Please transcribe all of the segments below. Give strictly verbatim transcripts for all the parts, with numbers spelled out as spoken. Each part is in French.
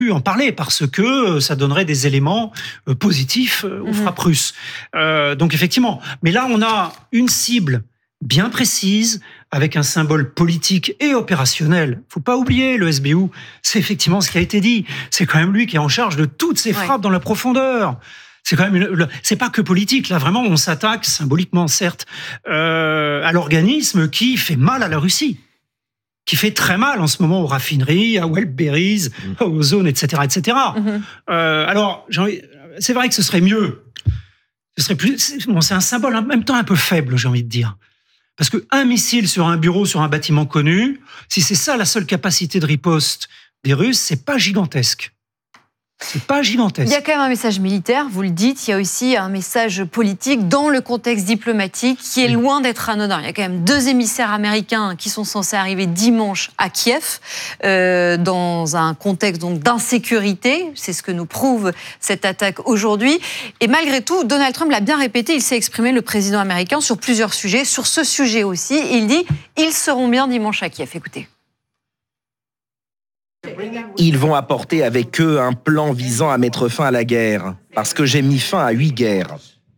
en parler parce que ça donnerait des éléments positifs aux frappes russes. Euh, donc effectivement, mais là on a une cible bien précise avec un symbole politique et opérationnel. Faut pas oublier le S B U, c'est effectivement ce qui a été dit. C'est quand même lui qui est en charge de toutes ces frappes ouais. dans la profondeur. C'est quand même, une, c'est pas que politique. Là, vraiment, on s'attaque symboliquement, certes, euh, à l'organisme qui fait mal à la Russie, qui fait très mal en ce moment aux raffineries, à Wildberries, mmh. aux zones, et cetera, et cetera. Mmh. Euh, alors, j'ai envie, c'est vrai que ce serait mieux. Ce serait plus. C'est, bon, c'est un symbole en même temps un peu faible, j'ai envie de dire. Parce qu'un missile sur un bureau, sur un bâtiment connu, si c'est ça la seule capacité de riposte des Russes, c'est pas gigantesque. C'est pas gigantesque. Il y a quand même un message militaire, vous le dites, il y a aussi un message politique dans le contexte diplomatique qui est oui. loin d'être anodin. Il y a quand même deux émissaires américains qui sont censés arriver dimanche à Kiev, euh, dans un contexte donc d'insécurité. C'est ce que nous prouve cette attaque aujourd'hui. Et malgré tout, Donald Trump l'a bien répété, il s'est exprimé, le président américain, sur plusieurs sujets. Sur ce sujet aussi, il dit « ils seront bien dimanche à Kiev ». Écoutez. Ils vont apporter avec eux un plan visant à mettre fin à la guerre, parce que j'ai mis fin à huit guerres.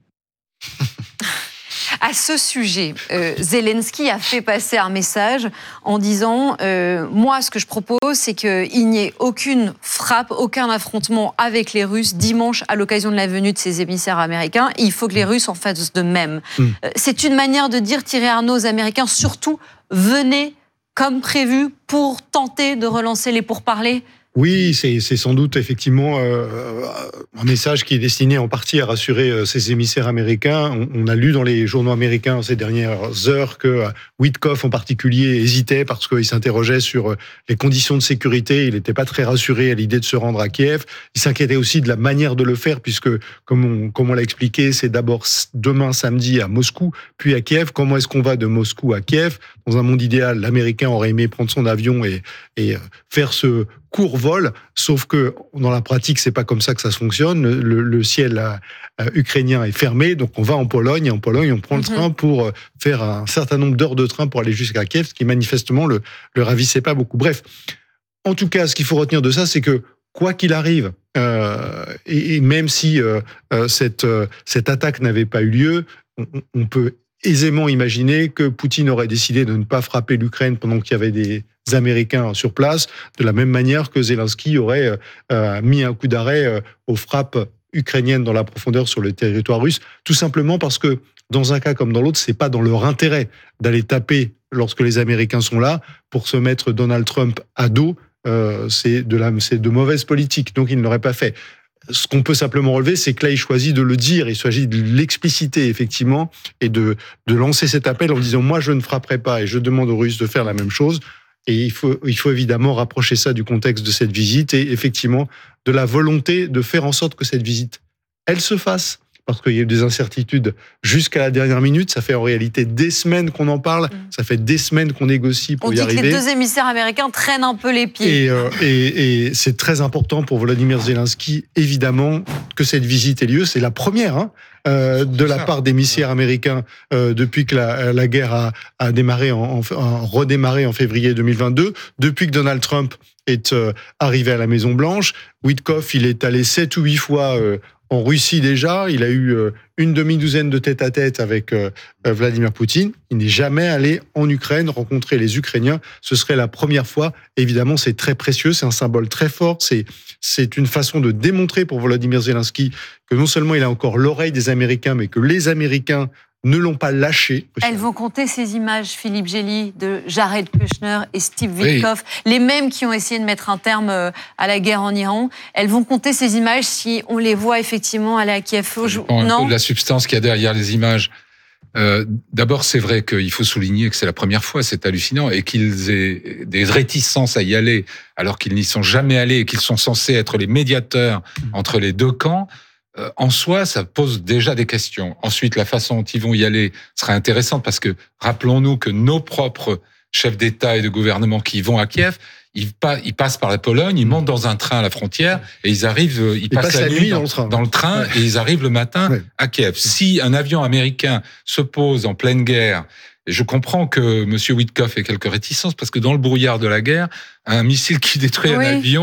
À ce sujet, euh, Zelensky a fait passer un message en disant euh, « Moi, ce que je propose, c'est qu'il n'y ait aucune frappe, aucun affrontement avec les Russes dimanche à l'occasion de la venue de ces émissaires américains. Il faut que les Russes en fassent de même. Mm. » euh, C'est une manière de dire, Thierry Arnaud, aux Américains, surtout, venez comme prévu pour tenter de relancer les pourparlers ? Oui, c'est, c'est sans doute effectivement euh, un message qui est destiné en partie à rassurer euh, ces émissaires américains. On, on a lu dans les journaux américains ces dernières heures que euh, Witkoff en particulier hésitait parce qu'il s'interrogeait sur euh, les conditions de sécurité. Il n'était pas très rassuré à l'idée de se rendre à Kiev. Il s'inquiétait aussi de la manière de le faire puisque, comme on, comme on l'a expliqué, c'est d'abord demain samedi à Moscou, puis à Kiev. Comment est-ce qu'on va de Moscou à Kiev ? Dans un monde idéal, l'Américain aurait aimé prendre son avion et, et faire ce court vol, sauf que dans la pratique, c'est pas comme ça que ça se fonctionne. Le, le ciel euh, ukrainien est fermé, donc on va en Pologne, et en Pologne, on prend le train pour faire un certain nombre d'heures de train pour aller jusqu'à Kiev, ce qui manifestement le, le ravissait pas beaucoup. Bref, en tout cas, ce qu'il faut retenir de ça, c'est que quoi qu'il arrive, euh, et, et même si euh, cette, euh, cette attaque n'avait pas eu lieu, on, on peut aisément imaginer que Poutine aurait décidé de ne pas frapper l'Ukraine pendant qu'il y avait des Américains sur place, de la même manière que Zelensky aurait euh, mis un coup d'arrêt euh, aux frappes ukrainiennes dans la profondeur sur le territoire russe, tout simplement parce que dans un cas comme dans l'autre, c'est pas dans leur intérêt d'aller taper lorsque les Américains sont là pour se mettre Donald Trump à dos. Euh, c'est de la, c'est de mauvaise politique, donc il ne l'aurait pas fait. Ce qu'on peut simplement relever, c'est que là, il choisit de le dire, il s'agit de l'expliciter, effectivement, et de, de lancer cet appel en disant « moi, je ne frapperai pas et je demande aux Russes de faire la même chose ». Et il faut, il faut évidemment rapprocher ça du contexte de cette visite et effectivement de la volonté de faire en sorte que cette visite, elle se fasse. Parce qu'il y a eu des incertitudes jusqu'à la dernière minute. Ça fait en réalité des semaines qu'on en parle. Mmh. Ça fait des semaines qu'on négocie pour On y dit arriver. que les deux émissaires américains traînent un peu les pieds. Et, euh, et, et c'est très important pour Volodymyr Zelensky, évidemment, que cette visite ait lieu. C'est la première hein, euh, de la part d'émissaires américains euh, depuis que la, la guerre a, a démarré, en, en, en redémarré en février deux mille vingt-deux. Depuis que Donald Trump est euh, arrivé à la Maison-Blanche, Witkoff, il est allé sept ou huit fois euh, en Russie déjà, il a eu une demi-douzaine de tête-à-tête avec Vladimir Poutine. Il n'est jamais allé en Ukraine rencontrer les Ukrainiens. Ce serait la première fois. Évidemment, c'est très précieux, c'est un symbole très fort. C'est, c'est une façon de démontrer pour Volodymyr Zelensky que non seulement il a encore l'oreille des Américains, mais que les Américains ne l'ont pas lâché. Elles vont compter ces images, Philippe Gély, de Jared Kushner et Steve Witkoff, oui. les mêmes qui ont essayé de mettre un terme à la guerre en Iran. Elles vont compter ces images si on les voit effectivement aller à Kiev. Ça dépend un peu de la substance qu'il y a derrière les images. Euh, d'abord, c'est vrai qu'il faut souligner que c'est la première fois, c'est hallucinant, et qu'ils aient des réticences à y aller alors qu'ils n'y sont jamais allés et qu'ils sont censés être les médiateurs entre les deux camps. Euh, en soi, ça pose déjà des questions. Ensuite, la façon dont ils vont y aller sera intéressante parce que rappelons-nous que nos propres chefs d'État et de gouvernement qui vont à Kiev, ils, pa- ils passent par la Pologne, ils montent dans un train à la frontière et ils arrivent, ils, ils passent, passent la, la nuit dans, dans le train, dans le train ouais. et ils arrivent le matin ouais. à Kiev. Si un avion américain se pose en pleine guerre, et je comprends que M. Witkoff ait quelques réticences parce que dans le brouillard de la guerre, un missile qui détruit oui. un avion,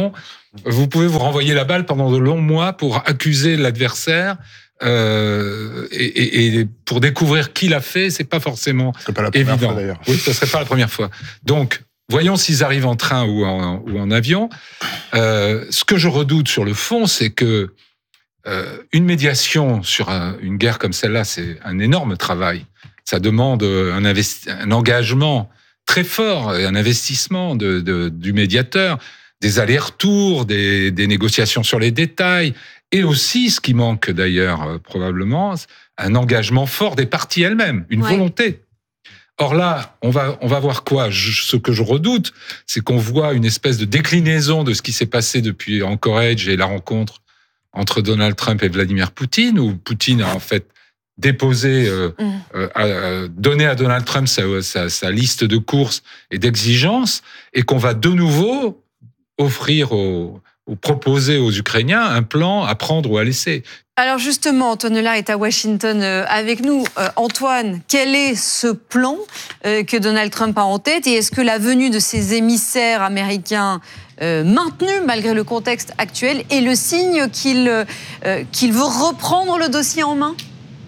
vous pouvez vous renvoyer la balle pendant de longs mois pour accuser l'adversaire. Euh, et, et pour découvrir qui l'a fait, c'est pas forcément ce serait pas la première évident. Fois, d'ailleurs. Oui, ce serait pas la première fois. Donc, voyons s'ils arrivent en train ou en, ou en avion. Euh, ce que je redoute sur le fond, c'est que euh, une médiation sur un, une guerre comme celle-là, c'est un énorme travail. Ça demande un, investi- un engagement très fort, et un investissement de, de, du médiateur, des allers-retours, des, des négociations sur les détails. Et aussi, ce qui manque d'ailleurs euh, probablement, un engagement fort des parties elles-mêmes, une ouais. volonté. Or là, on va on va voir quoi ? je, Ce que je redoute, c'est qu'on voit une espèce de déclinaison de ce qui s'est passé depuis Anchorage et la rencontre entre Donald Trump et Vladimir Poutine, où Poutine a en fait déposé, euh, mmh. euh, euh, donné à Donald Trump sa, sa, sa liste de courses et d'exigences, et qu'on va de nouveau offrir aux ou proposer aux Ukrainiens un plan à prendre ou à laisser. Alors justement, Antoine Nelard est à Washington avec nous. Euh, Antoine, quel est ce plan euh, que Donald Trump a en tête, et est-ce que la venue de ces émissaires américains euh, maintenus malgré le contexte actuel est le signe qu'il, euh, qu'il veut reprendre le dossier en main ?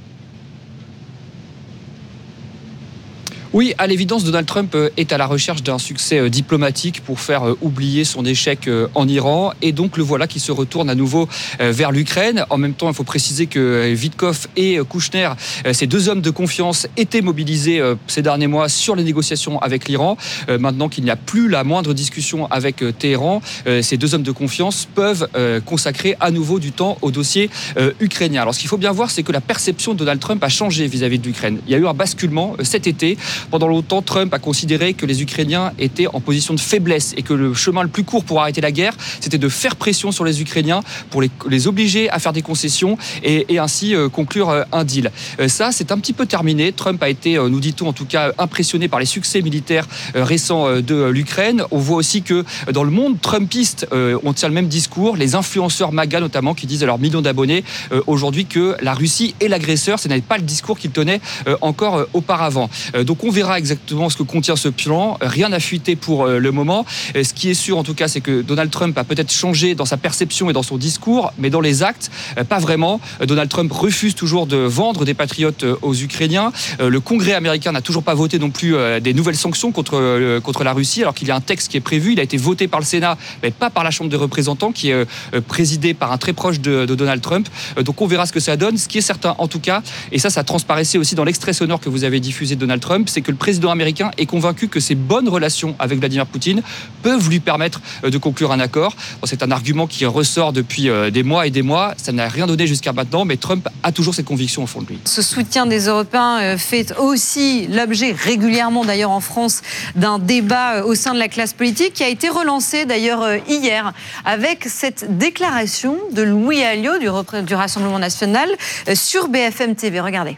Oui, à l'évidence, Donald Trump est à la recherche d'un succès diplomatique pour faire oublier son échec en Iran. Et donc, le voilà qui se retourne à nouveau vers l'Ukraine. En même temps, il faut préciser que Witkoff et Kouchner, ces deux hommes de confiance, étaient mobilisés ces derniers mois sur les négociations avec l'Iran. Maintenant qu'il n'y a plus la moindre discussion avec Téhéran, ces deux hommes de confiance peuvent consacrer à nouveau du temps au dossier ukrainien. Alors, ce qu'il faut bien voir, c'est que la perception de Donald Trump a changé vis-à-vis de l'Ukraine. Il y a eu un basculement cet été. Pendant longtemps, Trump a considéré que les Ukrainiens étaient en position de faiblesse et que le chemin le plus court pour arrêter la guerre, c'était de faire pression sur les Ukrainiens pour les, les obliger à faire des concessions et, et ainsi euh, conclure euh, un deal. Euh, ça, c'est un petit peu terminé. Trump a été, euh, nous dit-on en tout cas, impressionné par les succès militaires euh, récents euh, de l'Ukraine. On voit aussi que euh, dans le monde trumpiste, euh, on tient le même discours. Les influenceurs MAGA notamment, qui disent à leurs millions d'abonnés euh, aujourd'hui que la Russie est l'agresseur. Ce n'est pas le discours qu'ils tenaient euh, encore euh, auparavant. Euh, donc on On verra exactement ce que contient ce plan. Rien n'a fuité pour le moment. Ce qui est sûr, en tout cas, c'est que Donald Trump a peut-être changé dans sa perception et dans son discours, mais dans les actes, pas vraiment. Donald Trump refuse toujours de vendre des patriotes aux Ukrainiens. Le Congrès américain n'a toujours pas voté non plus des nouvelles sanctions contre, contre la Russie, alors qu'il y a un texte qui est prévu. Il a été voté par le Sénat, mais pas par la Chambre des représentants, qui est présidée par un très proche de, de Donald Trump. Donc on verra ce que ça donne. Ce qui est certain, en tout cas, et ça, ça transparaissait aussi dans l'extrait sonore que vous avez diffusé de Donald Trump, c'est que le président américain est convaincu que ses bonnes relations avec Vladimir Poutine peuvent lui permettre de conclure un accord. Bon, c'est un argument qui ressort depuis des mois et des mois. Ça n'a rien donné jusqu'à maintenant, mais Trump a toujours cette conviction au fond de lui. Ce soutien des Européens fait aussi l'objet régulièrement, d'ailleurs en France, d'un débat au sein de la classe politique qui a été relancé d'ailleurs hier avec cette déclaration de Louis Alliot du, du Rassemblement national sur B F M T V. Regardez.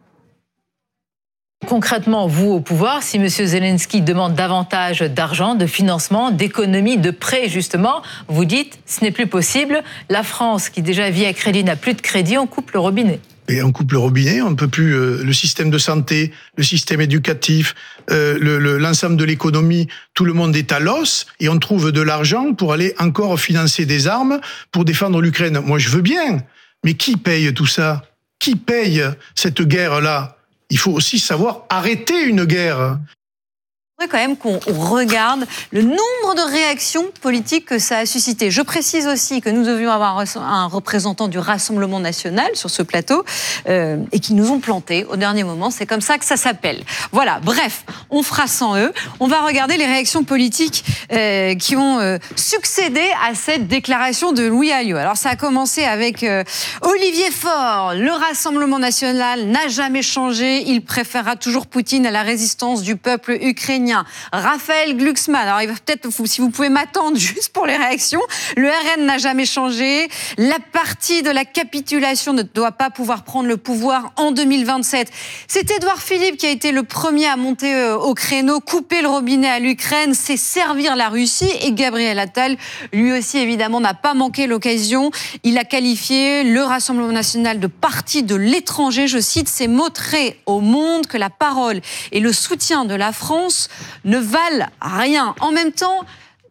Concrètement, vous au pouvoir, si M. Zelensky demande davantage d'argent, de financement, d'économie, de prêts justement, vous dites ce n'est plus possible. La France, qui déjà vit à crédit, n'a plus de crédit, on coupe le robinet. Et on coupe le robinet, on ne peut plus. Euh, le système de santé, le système éducatif, euh, le, le, l'ensemble de l'économie, tout le monde est à l'os et on trouve de l'argent pour aller encore financer des armes pour défendre l'Ukraine. Moi, je veux bien, mais qui paye tout ça ? Qui paye cette guerre-là ? Il faut aussi savoir arrêter une guerre. Je voudrais quand même qu'on regarde le nombre de réactions politiques que ça a suscité. Je précise aussi que nous devions avoir un représentant du Rassemblement national sur ce plateau euh, et qui nous ont plantés au dernier moment. C'est comme ça que ça s'appelle. Voilà, bref, on fera sans eux. On va regarder les réactions politiques euh, qui ont euh, succédé à cette déclaration de Louis Alliot. Alors ça a commencé avec euh, Olivier Faure. Le Rassemblement national n'a jamais changé. Il préférera toujours Poutine à la résistance du peuple ukrainien. Raphaël Glucksmann, alors il va peut-être, si vous pouvez m'attendre juste pour les réactions, le R N n'a jamais changé, la partie de la capitulation ne doit pas pouvoir prendre le pouvoir en deux mille vingt-sept. C'est Édouard Philippe qui a été le premier à monter au créneau, couper le robinet à l'Ukraine, c'est servir la Russie, et Gabriel Attal, lui aussi évidemment, n'a pas manqué l'occasion. Il a qualifié le Rassemblement national de parti de l'étranger, je cite, c'est montrer au monde que la parole et le soutien de la France ne valent rien. En même temps,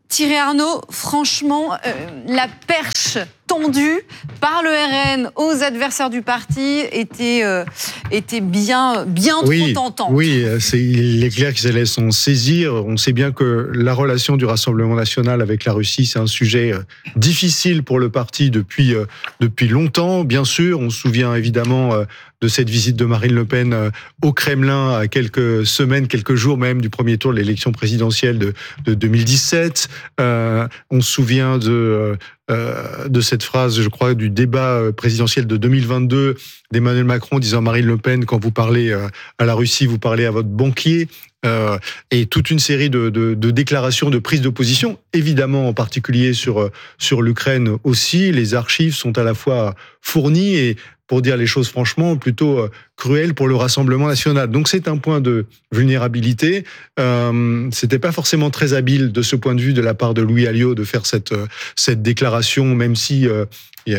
Thierry Arnaud, franchement, euh, la perche tendue par le R N aux adversaires du parti était, euh, était bien, bien oui, trop tentante. Oui, c'est, il est clair qu'ils allaient s'en saisir. On sait bien que la relation du Rassemblement national avec la Russie, c'est un sujet difficile pour le parti depuis, depuis longtemps. Bien sûr, on se souvient évidemment de cette visite de Marine Le Pen au Kremlin à quelques semaines, quelques jours même du premier tour de l'élection présidentielle de, de deux mille dix-sept. Euh, on se souvient de... Euh, de cette phrase, je crois, du débat présidentiel de deux mille vingt-deux d'Emmanuel Macron disant à Marine Le Pen, quand vous parlez euh, à la Russie, vous parlez à votre banquier, euh, et toute une série de, de, de déclarations de prise d'opposition, évidemment en particulier sur, sur l'Ukraine aussi. Les archives sont à la fois fournies et, pour dire les choses franchement, plutôt euh, cruelles pour le Rassemblement national. Donc c'est un point de vulnérabilité. Euh, c'était pas forcément très habile de ce point de vue de la part de Louis Alliot de faire cette, cette déclaration, même si euh,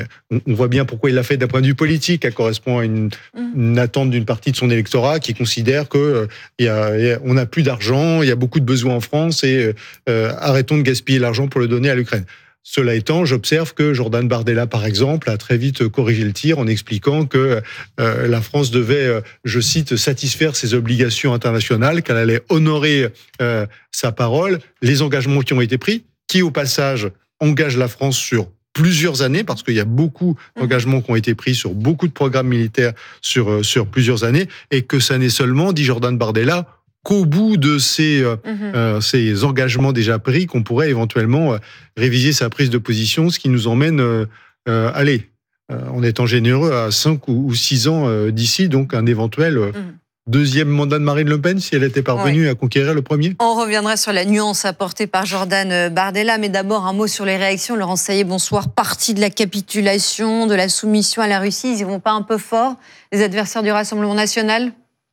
on voit bien pourquoi il l'a fait d'un point de vue politique. Elle correspond à une, une attente d'une partie de son électorat qui considère que euh, y a, y a, on n'a plus d'argent, il y a beaucoup de besoins en France et euh, arrêtons de gaspiller l'argent pour le donner à l'Ukraine. Cela étant, j'observe que Jordan Bardella, par exemple, a très vite corrigé le tir en expliquant que euh, la France devait, euh, je cite, satisfaire ses obligations internationales, qu'elle allait honorer euh, sa parole, les engagements qui ont été pris, qui au passage engagent la France sur plusieurs années, parce qu'il y a beaucoup d'engagements qui ont été pris sur beaucoup de programmes militaires sur, sur plusieurs années, et que ça n'est seulement, dit Jordan Bardella, qu'au bout de ces, euh, mmh. euh, ces engagements déjà pris, qu'on pourrait éventuellement euh, réviser sa prise de position, ce qui nous emmène, euh, euh, allez, euh, en étant généreux, à cinq ou six ans euh, d'ici, donc un éventuel euh, mmh. deuxième mandat de Marine Le Pen, si elle était parvenue oui. à conquérir le premier. On reviendra sur la nuance apportée par Jordan Bardella, mais d'abord un mot sur les réactions. Laurent Saillet, bonsoir. Partie de la capitulation, de la soumission à la Russie, ils y vont pas un peu fort, les adversaires du Rassemblement national ?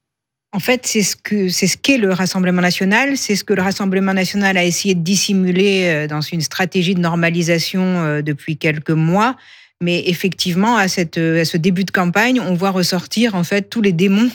En fait, c'est ce que c'est ce qu'est le Rassemblement national, c'est ce que le Rassemblement national a essayé de dissimuler dans une stratégie de normalisation depuis quelques mois. Mais effectivement, à, cette, à ce début de campagne, on voit ressortir en fait tous les démons,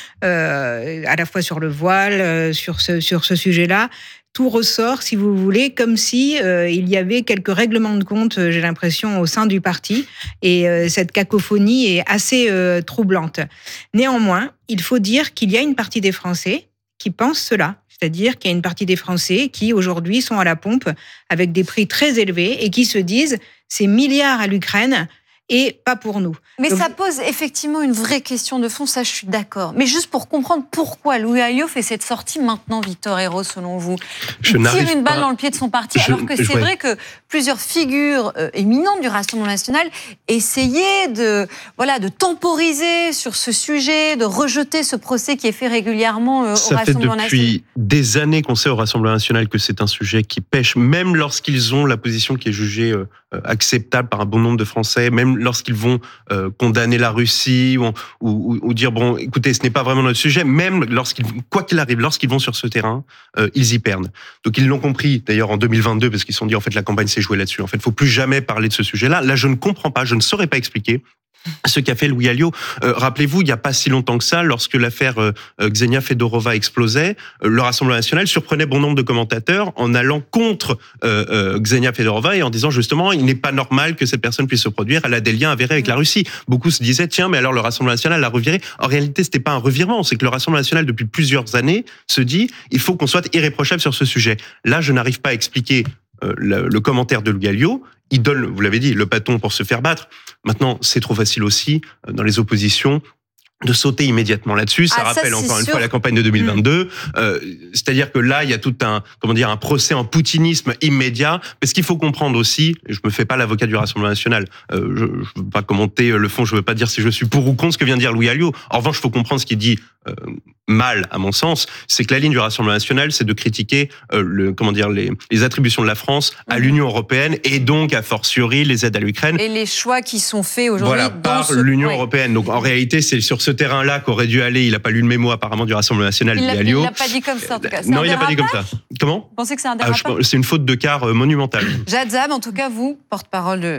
euh, à la fois sur le voile, euh, sur ce sur ce sujet-là. Tout ressort, si vous voulez, comme si euh, il y avait quelques règlements de compte, euh, j'ai l'impression, au sein du parti. Et euh, cette cacophonie est assez euh, troublante. Néanmoins, il faut dire qu'il y a une partie des Français qui pensent cela. C'est-à-dire qu'il y a une partie des Français qui, aujourd'hui, sont à la pompe avec des prix très élevés et qui se disent « ces milliards à l'Ukraine ». Et pas pour nous. Mais Donc, ça pose effectivement une vraie question de fond, ça je suis d'accord. Mais juste pour comprendre pourquoi Louis Alliot fait cette sortie maintenant, Victor Herrault, selon vous. Il je tire une balle pas. dans le pied de son parti, je, alors que c'est ouais. vrai que plusieurs figures euh, éminentes du Rassemblement national essayaient de, voilà, de temporiser sur ce sujet, de rejeter ce procès qui est fait régulièrement euh, au Rassemblement national. Ça fait depuis des années qu'on sait au Rassemblement national que c'est un sujet qui pêche, même lorsqu'ils ont la position qui est jugée euh, acceptable par un bon nombre de Français, même lorsqu'ils vont euh, condamner la Russie ou, ou, ou dire bon, écoutez, ce n'est pas vraiment notre sujet. Même lorsqu'ils, quoi qu'il arrive, lorsqu'ils vont sur ce terrain, euh, ils y perdent. Donc ils l'ont compris d'ailleurs en deux mille vingt-deux parce qu'ils se sont dit en fait la campagne s'est jouée là-dessus. En fait, il faut plus jamais parler de ce sujet-là. Là, je ne comprends pas, je ne saurais pas expliquer ce qu'a fait Louis Alliot. Euh, rappelez-vous, il n'y a pas si longtemps que ça, lorsque l'affaire euh, Ksenia Fedorova explosait, euh, le Rassemblement national surprenait bon nombre de commentateurs en allant contre euh, euh, Ksenia Fedorova et en disant justement, il n'est pas normal que cette personne puisse se produire, elle a des liens avérés avec la Russie. Beaucoup se disaient, tiens, mais alors le Rassemblement national l'a reviré. En réalité, c'était pas un revirement, c'est que le Rassemblement national, depuis plusieurs années, se dit, il faut qu'on soit irréprochable sur ce sujet. Là, je n'arrive pas à expliquer euh, le, le commentaire de Louis Alliot. Il donne, vous l'avez dit, le bâton pour se faire battre. Maintenant, c'est trop facile aussi, dans les oppositions, de sauter immédiatement là-dessus. Ça ah, rappelle ça, encore une sûr. fois la campagne de deux mille vingt-deux. Mmh. Euh, c'est-à-dire que là, il y a tout un, comment dire, un procès en poutinisme immédiat. Parce qu'il faut comprendre aussi, et je me fais pas l'avocat du Rassemblement national, euh, je, je veux pas commenter le fond, je veux pas dire si je suis pour ou contre ce que vient de dire Louis Alliot. En revanche, il faut comprendre ce qu'il dit euh, mal, à mon sens, c'est que la ligne du Rassemblement national, c'est de critiquer euh, le, comment dire, les, les attributions de la France à mmh. l'Union européenne et donc, a fortiori, les aides à l'Ukraine. Et les choix qui sont faits aujourd'hui voilà, dans par ce... l'Union ouais. européenne. Donc, en réalité, c'est sur ce terrain-là qu'aurait dû aller. Il n'a pas lu le mémo apparemment du Rassemblement national. Il l'a, il l'a pas dit comme ça en tout cas. C'est non, il n'a pas dit comme ça. Comment ? Vous pensez que c'est un ah, dérapage ? je, C'est une faute de quart monumentale. Jadzab, en tout cas, vous, porte-parole de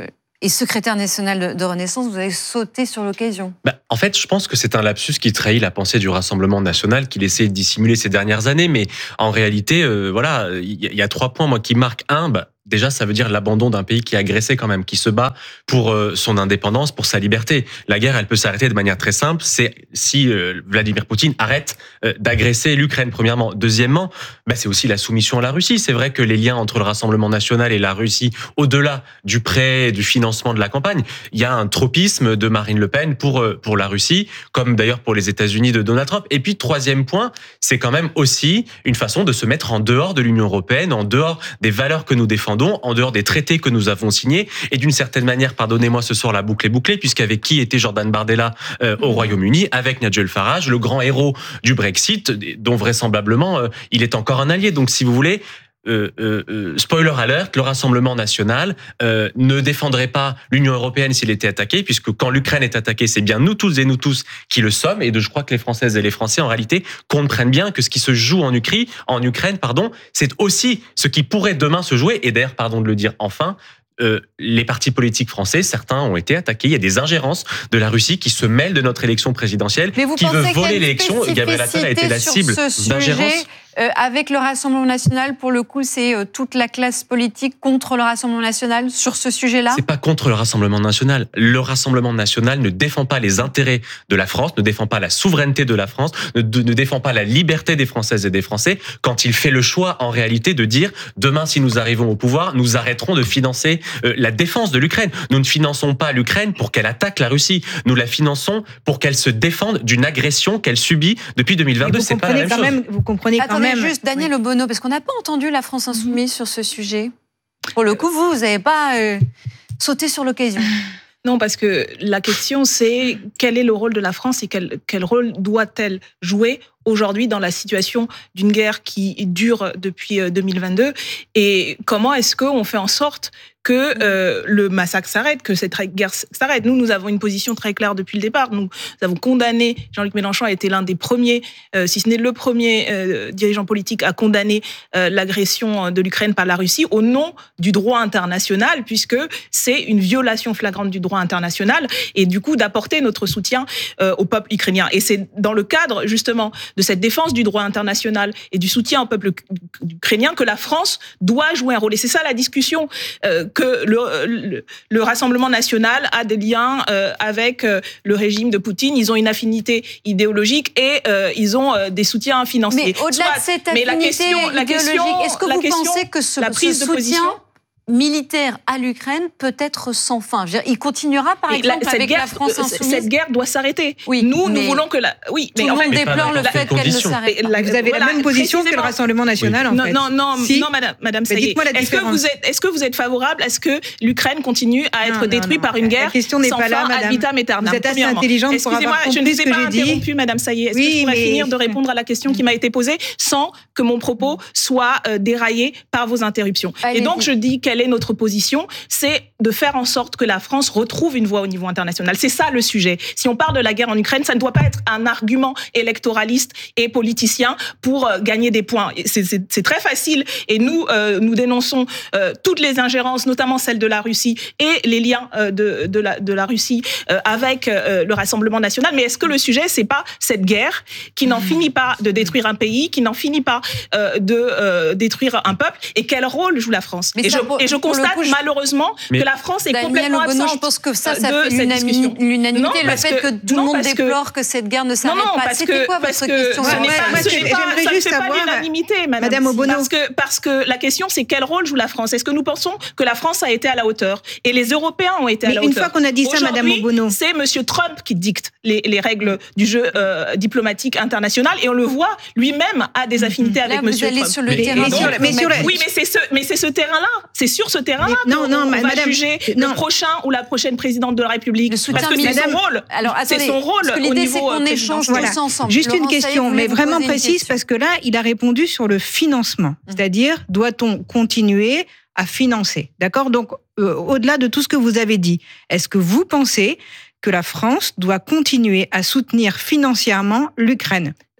et secrétaire national de, de Renaissance, vous avez sauté sur l'occasion. Bah, en fait, je pense que c'est un lapsus qui trahit la pensée du Rassemblement national qu'il essaie de dissimuler ces dernières années. Mais en réalité, euh, voilà, il y, y a trois points moi qui marquent. Un, bah, déjà, ça veut dire l'abandon d'un pays qui est agressé quand même, qui se bat pour euh, son indépendance, pour sa liberté. La guerre, elle peut s'arrêter de manière très simple. C'est si euh, Vladimir Poutine arrête euh, d'agresser l'Ukraine, premièrement. Deuxièmement, bah, c'est aussi la soumission à la Russie. C'est vrai que les liens entre le Rassemblement national et la Russie, au-delà du prêt, du financement de la campagne, il y a un tropisme de Marine Le Pen pour euh, pour la Russie, comme d'ailleurs pour les États-Unis de Donald Trump. Et puis, troisième point, c'est quand même aussi une façon de se mettre en dehors de l'Union européenne, en dehors des valeurs que nous défendons, en dehors des traités que nous avons signés. Et d'une certaine manière, pardonnez-moi, ce soir la boucle est bouclée, puisqu'avec qui était Jordan Bardella euh, au Royaume-Uni? Avec Nigel Farage, le grand héros du Brexit, dont vraisemblablement euh, il est encore un allié. Donc si vous voulez, Euh, euh, spoiler alert, le Rassemblement national euh, ne défendrait pas l'Union européenne s'il était attaqué, puisque quand l'Ukraine est attaquée, c'est bien nous tous et nous tous qui le sommes. Et de, je crois que les Françaises et les Français, en réalité, comprennent bien que ce qui se joue en Ukraine, en Ukraine, pardon, c'est aussi ce qui pourrait demain se jouer. Et d'ailleurs, pardon de le dire enfin, Euh, les partis politiques français, certains ont été attaqués. Il y a des ingérences de la Russie qui se mêlent de notre élection présidentielle, qui veut voler l'élection. Gabriel Attal a été la cible d'ingérences. Euh, avec le Rassemblement national, pour le coup, c'est euh, toute la classe politique contre le Rassemblement national sur ce sujet-là? C'est pas contre le Rassemblement national. Le Rassemblement national ne défend pas les intérêts de la France, ne défend pas la souveraineté de la France, ne, de, ne défend pas la liberté des Françaises et des Français quand il fait le choix, en réalité, de dire demain, si nous arrivons au pouvoir, nous arrêterons de financer euh, la défense de l'Ukraine. Nous ne finançons pas l'Ukraine pour qu'elle attaque la Russie. Nous la finançons pour qu'elle se défende d'une agression qu'elle subit depuis deux mille vingt-deux. C'est pas la même chose. Même, vous comprenez quand Attendez, même. Juste Daniel oui. Obono, parce qu'on n'a pas entendu la France insoumise sur ce sujet. Pour le coup, vous, vous n'avez pas euh, sauté sur l'occasion. Non, parce que la question, c'est quel est le rôle de la France et quel, quel rôle doit-elle jouer aujourd'hui dans la situation d'une guerre qui dure depuis deux mille vingt-deux, et comment est-ce qu'on fait en sorte que euh, le massacre s'arrête, que cette guerre s'arrête. Nous, nous avons une position très claire depuis le départ. Nous, nous avons condamné, Jean-Luc Mélenchon a été l'un des premiers, euh, si ce n'est le premier euh, dirigeant politique à condamner euh, l'agression de l'Ukraine par la Russie au nom du droit international, puisque c'est une violation flagrante du droit international, et du coup d'apporter notre soutien euh, au peuple ukrainien. Et c'est dans le cadre, justement, de cette défense du droit international et du soutien au peuple ukrainien que la France doit jouer un rôle. Et c'est ça la discussion, euh, que le, le, le Rassemblement national a des liens euh, avec euh, le régime de Poutine. Ils ont une affinité idéologique et euh, ils ont euh, des soutiens financiers. Mais au-delà Soit, de cette affinité la question, idéologique, la question, est-ce que vous question, pensez que ce, la prise ce de soutien position militaire à l'Ukraine peut être sans fin? Je veux dire, il continuera, par exemple, la, avec guerre, la France insoumise. Cette guerre doit s'arrêter. Oui, nous, nous voulons que la. Oui, tout mais le en monde fait, déplore le fait qu'elle ne s'arrête pas. Vous avez voilà, la même position que le Rassemblement national, oui. en fait. Non, non, non, si. non, madame, madame Sayé. Dites-moi la est-ce que vous êtes, est-ce que vous êtes favorable à ce que l'Ukraine continue à être non, détruite non, non. par une guerre la question n'est sans pas là, fin, madame. ad vitam aeternam? Vous êtes assez intelligente pour avoir compris je ne vous ai ce que pas j'ai dit. interrompu, madame Sayé. Est-ce que je pourrais finir de répondre à la question qui m'a été posée sans que mon propos soit déraillé par vos interruptions? Et donc, je dis quelle est notre position. C'est de faire en sorte que la France retrouve une voix au niveau international. C'est ça le sujet. Si on parle de la guerre en Ukraine, ça ne doit pas être un argument électoraliste et politicien pour euh, gagner des points. C'est, c'est, c'est très facile et nous, euh, nous dénonçons euh, toutes les ingérences, notamment celles de la Russie et les liens euh, de, de, la, de la Russie euh, avec euh, le Rassemblement national. Mais est-ce que le sujet, c'est pas cette guerre qui n'en finit pas de détruire un pays, qui n'en finit pas euh, de euh, détruire un peuple, et quel rôle joue la France? Et je, pour, et je constate coup, je... malheureusement Mais que la France est Daniel complètement Obono, absente. Je pense que ça, ça de fait l'unanimité. l'unanimité non, le fait que, que tout le monde déplore que, que cette guerre ne s'arrête non, non, pas. C'était quoi votre question? J'aimerais juste savoir, l'unanimité, madame, madame Obono. Parce que, parce que la question, c'est quel rôle joue la France? Est-ce que nous pensons que la France a été à la hauteur? Et les Européens ont été à Mais la une hauteur. Une fois qu'on a dit ça, madame Obono. C'est monsieur Trump qui dicte les, les règles du jeu euh, diplomatique international, et on le voit, lui-même a des affinités Là, avec vous monsieur allez Trump. sur le mais, terrain. donc, mais sur la... Oui, mais c'est ce, mais c'est ce terrain-là. C'est sur ce terrain-là mais, non, non, on madame, va juger non. le prochain ou la prochaine présidente de la République. Le soutien, parce que c'est son rôle. Alors, attendez, c'est son rôle parce que l'idée, c'est qu'on échange voilà. tous ensemble. Juste Laurent une question, Sayé, mais vraiment précise, parce que là, il a répondu sur le financement. Mmh. C'est-à-dire, doit-on continuer à financer? D'accord? Donc, euh, au-delà de tout ce que vous avez dit, est-ce que vous pensez que la France doit continuer à soutenir financièrement l'Ukraine?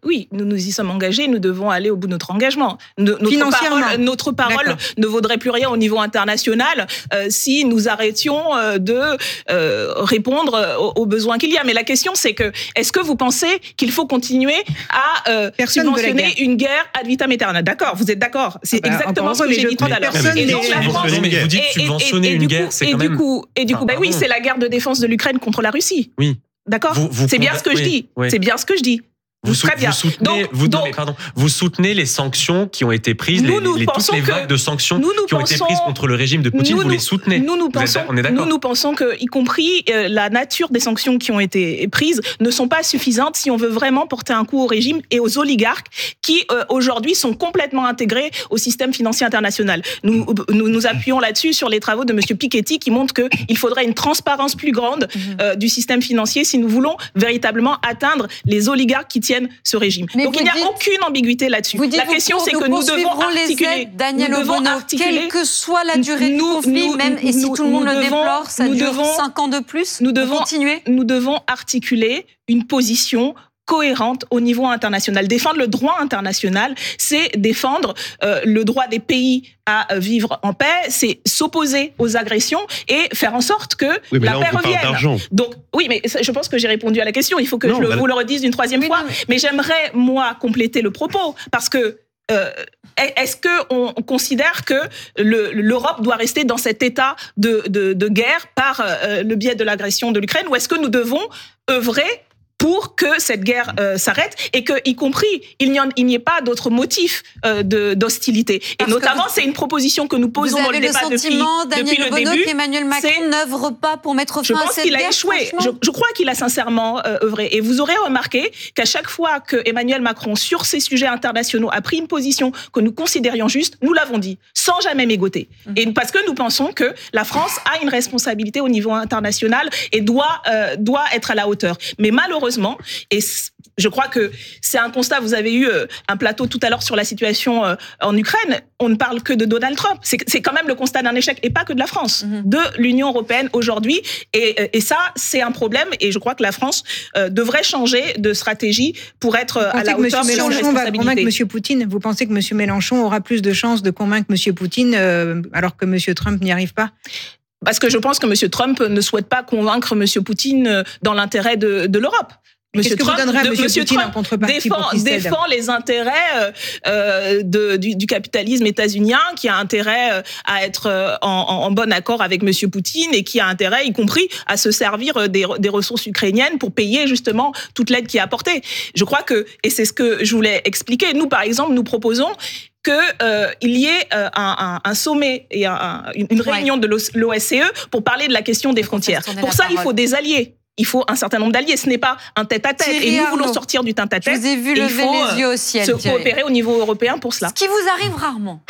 Oui, nous nous y sommes engagés, nous devons aller au bout de notre engagement. Notre Financièrement. parole, notre parole D'accord. ne vaudrait plus rien au niveau international euh, si nous arrêtions euh, de euh, répondre aux, aux besoins qu'il y a. Mais la question, c'est que est-ce que vous pensez qu'il faut continuer à euh, Personne veut la subventionner guerre. une guerre ad vitam aeternam? D'accord, vous êtes d'accord. C'est Ah bah, exactement encore ce que heureux, j'ai mais dit je tout à l'heure. personne Et n'est- donc, la France- Non, mais vous dites et- et- subventionner et- et une du guerre, coup- c'est et quand du même- coup, et du Enfin, coup, bah oui, pardon. c'est la guerre de défense de l'Ukraine contre la Russie. Oui. D'accord. Vous- vous C'est bien conda- ce que je oui, dis. oui. C'est bien ce que je dis. Vous, sou- Très bien. vous soutenez, Donc- vous, non, donc- mais pardon, vous soutenez les sanctions qui ont été prises, Nous, les, nous les- toutes pensons les que- vagues de sanctions nous, nous qui ont été pensons- prises contre le régime de Poutine, nous, vous nous- les soutenez. Nous, nous Vous êtes pensons, d'ac- on est nous, d'accord. nous pensons que, y compris euh, la nature des sanctions qui ont été prises, ne sont pas suffisantes si on veut vraiment porter un coup au régime et aux oligarques qui euh, aujourd'hui sont complètement intégrés au système financier international. Nous nous, nous appuyons là-dessus sur les travaux de Monsieur Piketty qui montrent que il faudrait une transparence plus grande euh, du système financier si nous voulons véritablement atteindre les oligarques qui tiennent ce régime. Mais Donc vous il n'y a dites- aucune ambiguïté là-dessus. Vous dites, La vous question, pour- c'est nous que nous devons poursuivrons les articuler. aides, Daniel nous devons Obono, articuler- quelle que soit la durée du Nous- conflit, nous- même, et si nous- tout le monde nous le devons- déplore, ça nous dure devons- cinq ans de plus. nous on devons- continuer. Nous devons articuler une position cohérente au niveau international. Défendre le droit international, c'est défendre euh, le droit des pays à euh, vivre en paix, c'est s'opposer aux agressions et faire en sorte que Oui, mais la là, on paix vous parle revienne. d'argent. Donc oui, mais ça, je pense que j'ai répondu à la question. Il faut que Non, je le- bah- vous le redise une troisième Oui, fois. non, mais- Mais j'aimerais, moi, compléter le propos parce que euh, est-ce qu'on considère que le- l'Europe doit rester dans cet état de, de, de guerre par euh, le biais de l'agression de l'Ukraine ou est-ce que nous devons œuvrer pour que cette guerre euh, s'arrête et que, y compris, il n'y, en- il n'y ait pas d'autres motifs euh, de- d'hostilité. Et Parce que notamment, vous- c'est une proposition que nous Vous posons dans avez le le débat depuis, sentiment, depuis Daniel le Obono, début. qu'Emmanuel Macron C'est- n'œuvre pas pour mettre Je fin à pense cette qu'il a guerre, échoué. Je, franchement je crois qu'il a sincèrement euh, œuvré. Et vous aurez remarqué qu'à chaque fois que Emmanuel Macron, sur ces sujets internationaux, a pris une position que nous considérions juste, nous l'avons dit, sans jamais mégoter. Mhm. Et parce que nous pensons que la France a une responsabilité au niveau international et doit, euh, doit être à la hauteur. Mais malheureusement, et c- je crois que c'est un constat, vous avez eu euh, un plateau tout à l'heure sur la situation euh, en Ukraine, on ne parle que de Donald Trump. C'est c'est quand même le constat d'un échec, et pas que de la France, Mhm. de l'Union européenne aujourd'hui. Et, et ça, c'est un problème, et je crois que la France euh, devrait changer de stratégie pour être euh, Vous à pensez la que hauteur M. de ses Mélenchon va convaincre responsabilités. M. Poutine Vous pensez que M. Mélenchon aura plus de chances de convaincre M. Poutine euh, alors que M. Trump n'y arrive pas? Parce que je pense que M. Trump ne souhaite pas convaincre M. Poutine euh, dans l'intérêt de, de l'Europe. Qu'est-ce que vous donnerez à de- M. Monsieur Poutine en Trump contrepartie défend, pour qu'il cède? défend les intérêts euh, euh, de, du, du capitalisme états-unien, qui a intérêt euh, à être euh, en, en, en bon accord avec Monsieur Poutine et qui a intérêt, y compris, à se servir euh, des, des ressources ukrainiennes pour payer justement toute l'aide qui est apportée. Je crois que, et c'est ce que je voulais expliquer, nous par exemple, nous proposons qu'il euh, y ait euh, un, un, un sommet et un, un, une réunion de l'O S C E pour parler de la question des frontières. tourner Pour la ça, il parole. faut des alliés. Il faut un certain nombre d'alliés. Ce n'est pas un tête-à-tête. Thierry Et nous Arnaud, voulons sortir du Je tête-à-tête. vous ai vu Et il lever faut, les yeux au ciel, se Thierry. coopérer au niveau européen pour cela. Ce qui vous arrive rarement.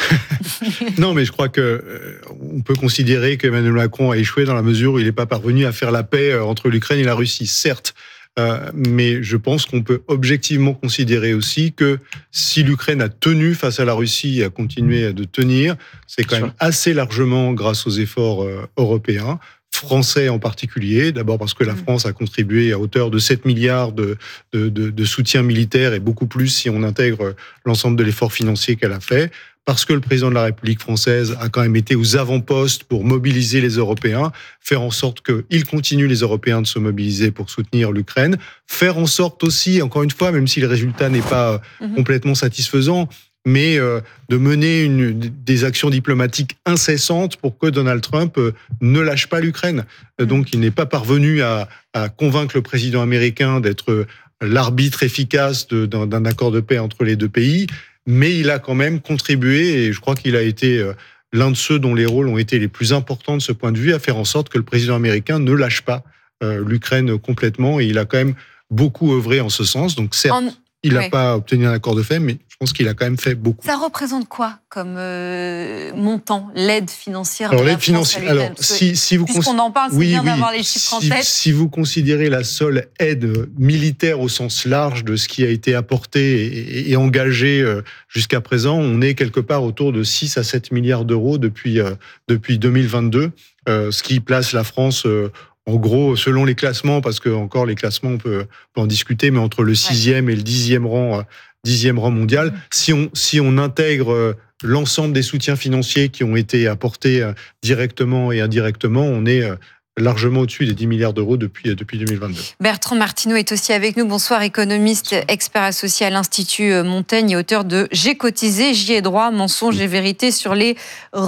Non, mais je crois que euh, on peut considérer qu'Emmanuel Macron a échoué dans la mesure où il n'est pas parvenu à faire la paix euh, entre l'Ukraine et la Russie, certes. Euh, mais je pense qu'on peut objectivement considérer aussi que si l'Ukraine a tenu face à la Russie et a continué de tenir, c'est quand Bien même assez largement grâce aux efforts euh, européens, français en particulier, d'abord parce que la France a contribué à hauteur de sept milliards de, de, de, de soutien militaire et beaucoup plus si on intègre l'ensemble de l'effort financier qu'elle a fait, parce que le président de la République française a quand même été aux avant-postes pour mobiliser les Européens, faire en sorte qu'ils continuent, les Européens, de se mobiliser pour soutenir l'Ukraine, faire en sorte aussi, encore une fois, même si le résultat n'est pas Mhm. complètement satisfaisant, mais euh, de mener une, des actions diplomatiques incessantes pour que Donald Trump euh, ne lâche pas l'Ukraine. Euh, Donc, il n'est pas parvenu à, à convaincre le président américain d'être euh, l'arbitre efficace de- d'un d'un accord de paix entre les deux pays, mais il a quand même contribué, et je crois qu'il a été euh, l'un de ceux dont les rôles ont été les plus importants de ce point de vue, à faire en sorte que le président américain ne lâche pas euh, l'Ukraine complètement, et il a quand même beaucoup œuvré en ce sens. Donc, certes, En- il n'a ouais. pas obtenu un accord de paix, mais je pense qu'il a quand même fait beaucoup. Ça représente quoi comme euh, montant, l'aide financière Alors, de la l'aide France financière, à l'Ukraine alors, Parce que, si, si vous puisqu'on cons- en parle, c'est oui, bien oui. d'avoir les chiffres en si, tête. si vous considérez la seule aide militaire au sens large de ce qui a été apporté et, et engagé euh, jusqu'à présent, on est quelque part autour de six à sept milliards d'euros depuis, euh, depuis deux mille vingt-deux, euh, ce qui place la France euh, en gros, selon les classements, parce que encore les classements, on peut, on peut en discuter, mais entre le sixième et le dixième rang, euh, dixième rang mondial, mmh. si on si on intègre euh, l'ensemble des soutiens financiers qui ont été apportés euh, directement et indirectement, on est euh, largement au-dessus des dix milliards d'euros depuis, depuis deux mille vingt-deux. Bertrand Martineau est aussi avec nous. Bonsoir, économiste, expert associé à l'Institut Montaigne et auteur de « J'ai cotisé, j'y ai droit, mensonges et vérités sur les retraites ».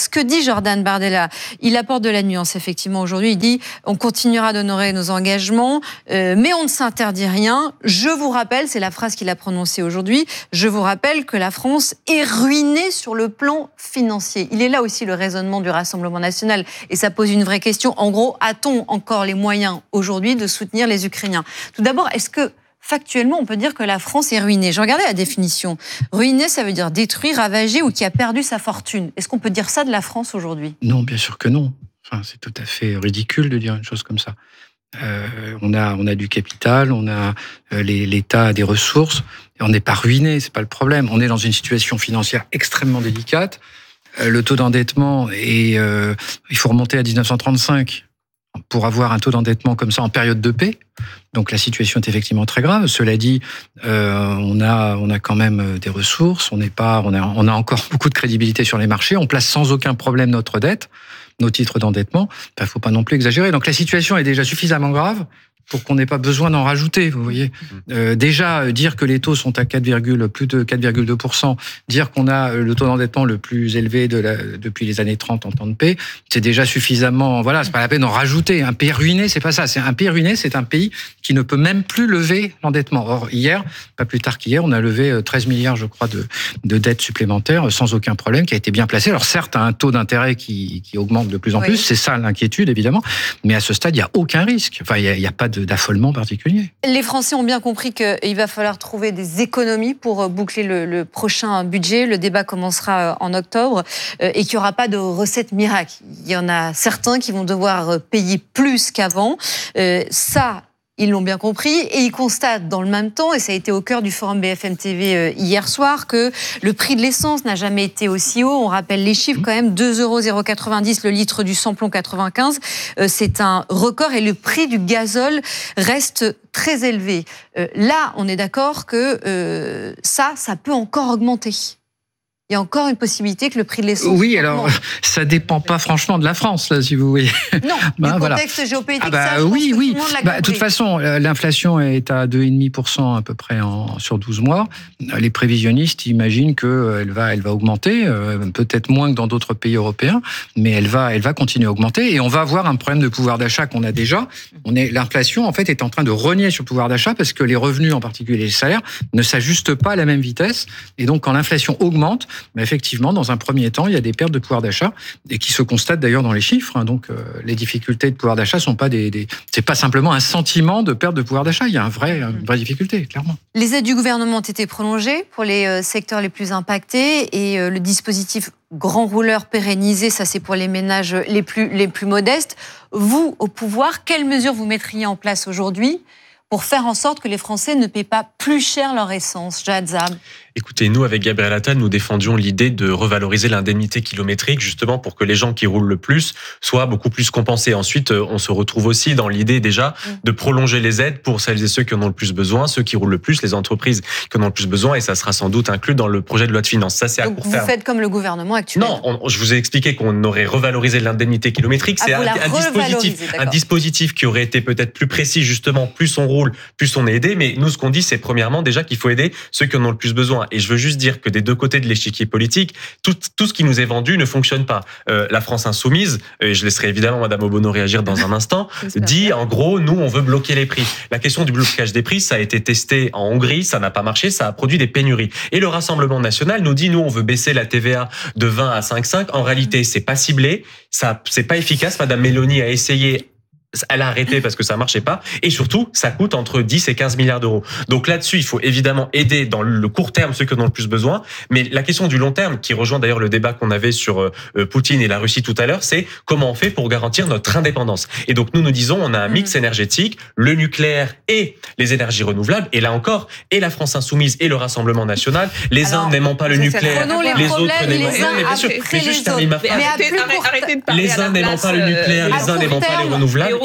Ce que dit Jordan Bardella, il apporte de la nuance effectivement aujourd'hui. Il dit « On continuera d'honorer nos engagements, euh, mais on ne s'interdit rien. Je vous rappelle, c'est la phrase qu'il a prononcée aujourd'hui, je vous rappelle que la France est ruinée sur le plan financier ». Il est là aussi le raisonnement du Rassemblement national et ça pose une vraie question. En gros, a-t-on encore les moyens aujourd'hui de soutenir les Ukrainiens ? Tout d'abord, est-ce que factuellement, on peut dire que la France est ruinée ? Je regardais la définition. Ruinée, ça veut dire détruire, ravager ou qui a perdu sa fortune. Est-ce qu'on peut dire ça de la France aujourd'hui ? Non, bien sûr que non. Enfin, c'est tout à fait ridicule de dire une chose comme ça. Euh, on a, on a du capital, on a euh, les, l'État a des ressources, et on n'est pas ruiné, c'est pas le problème. On est dans une situation financière extrêmement délicate. Le taux d'endettement, est, euh, il faut remonter à dix-neuf cent trente-cinq pour avoir un taux d'endettement comme ça en période de paix. Donc la situation est effectivement très grave. Cela dit, euh, on a on a quand même des ressources. On n'est pas, on a on a encore beaucoup de crédibilité sur les marchés. On place sans aucun problème notre dette, nos titres d'endettement. Il ne faut pas non plus exagérer. Donc la situation est déjà suffisamment grave pour qu'on n'ait pas besoin d'en rajouter, vous voyez. Euh, déjà, dire que les taux sont à quatre, plus de quatre virgule deux pour cent, dire qu'on a le taux d'endettement le plus élevé de la, depuis les années trente en temps de paix, c'est déjà suffisamment... Voilà, c'est pas la peine d'en rajouter. Un pays ruiné, c'est pas ça. C'est un pays ruiné, c'est un pays qui ne peut même plus lever l'endettement. Or, hier, pas plus tard qu'hier, on a levé treize milliards, je crois, de, de dettes supplémentaires sans aucun problème, qui a été bien placé. Alors certes, un taux d'intérêt qui, qui augmente de plus en oui. plus, c'est ça l'inquiétude, évidemment, mais à ce stade, il n'y a aucun risque. Enfin, il n'y a, a pas de d'affolement particulier. Les Français ont bien compris qu'il va falloir trouver des économies pour boucler le, le prochain budget. Le débat commencera en octobre et qu'il n'y aura pas de recette miracle. Il y en a certains qui vont devoir payer plus qu'avant. Euh, ça, ils l'ont bien compris et ils constatent dans le même temps, et ça a été au cœur du forum B F M T V hier soir, que le prix de l'essence n'a jamais été aussi haut. On rappelle les chiffres quand même, deux euros quatre-vingt-dix le litre du samplon quatre-vingt-quinze. C'est un record et le prix du gazole reste très élevé. Là, on est d'accord que euh, ça, ça peut encore augmenter. Il y a encore une possibilité que le prix de l'essence... Oui, alors, augmente. Ça dépend pas franchement de la France, là, si vous voulez. Non, bah, du contexte voilà. géopolitique, ah bah, ça, je oui, pense que oui. tout le monde l'a bah, compris. De toute façon, l'inflation est à deux virgule cinq pour cent à peu près en, sur douze mois. Les prévisionnistes imaginent qu'elle va, elle va augmenter, euh, peut-être moins que dans d'autres pays européens, mais elle va, elle va continuer à augmenter. Et on va avoir un problème de pouvoir d'achat qu'on a déjà. On est, l'inflation, en fait, est en train de rogner sur le pouvoir d'achat parce que les revenus, en particulier les salaires, ne s'ajustent pas à la même vitesse. Et donc, quand l'inflation augmente, bah, effectivement, dans un premier temps, il y a des pertes de pouvoir d'achat et qui se constatent d'ailleurs dans les chiffres. Donc, euh, les difficultés de pouvoir d'achat sont pas des, des, c'est pas simplement un sentiment de perte de pouvoir d'achat. Il y a un vrai, une vraie difficulté, clairement. Les aides du gouvernement ont été prolongées pour les euh, secteurs les plus impactés et euh, le dispositif grand rouleur pérennisé, ça c'est pour les ménages les plus les plus modestes. Vous, au pouvoir, quelles mesures vous mettriez en place aujourd'hui pour faire en sorte que les Français ne paient pas plus cher leur essence? Jad Zam. Écoutez, nous, avec Gabriel Attal, nous défendions l'idée de revaloriser l'indemnité kilométrique, justement pour que les gens qui roulent le plus soient beaucoup plus compensés. Ensuite, on se retrouve aussi dans l'idée déjà de prolonger les aides pour celles et ceux qui en ont le plus besoin, ceux qui roulent le plus, les entreprises qui en ont le plus besoin, et ça sera sans doute inclus dans le projet de loi de finances. Ça, c'est à Donc court vous terme. Vous faites comme le gouvernement actuel. Non, on, je vous ai expliqué qu'on aurait revalorisé l'indemnité kilométrique. Ah, c'est un, un dispositif, un dispositif qui aurait été peut-être plus précis, justement, plus on roule, plus on est aidé. Mais nous, ce qu'on dit, c'est premièrement déjà qu'il faut aider ceux qui en ont le plus besoin. Et je veux juste dire que des deux côtés de l'échiquier politique, tout, tout ce qui nous est vendu ne fonctionne pas. Euh, la France insoumise, et je laisserai évidemment Madame Obono réagir dans un instant, dit en gros, nous, on veut bloquer les prix. La question du blocage des prix, ça a été testé en Hongrie, ça n'a pas marché, ça a produit des pénuries. Et le Rassemblement national nous dit, nous, on veut baisser la T V A de vingt à cinq virgule cinq. En réalité, c'est pas ciblé, ça, c'est pas efficace. Madame Mélanie a essayé. Elle a arrêté parce que ça marchait pas. Et surtout, ça coûte entre dix et quinze milliards d'euros. Donc là-dessus, il faut évidemment aider dans le court terme ceux qui en ont le plus besoin. Mais la question du long terme, qui rejoint d'ailleurs le débat qu'on avait sur euh, Poutine et la Russie tout à l'heure, c'est comment on fait pour garantir notre indépendance. Et donc nous nous disons, on a un mix énergétique, le nucléaire et les énergies renouvelables. Et là encore, et la France insoumise et le Rassemblement national, les Alors, uns n'aimant pas le nucléaire, les, les autres n'aimant pas. Mais bien sûr, mais juste termine ma phrase. Les uns n'aimant pas le nucléaire, les uns n'aimant pas les renouvelables.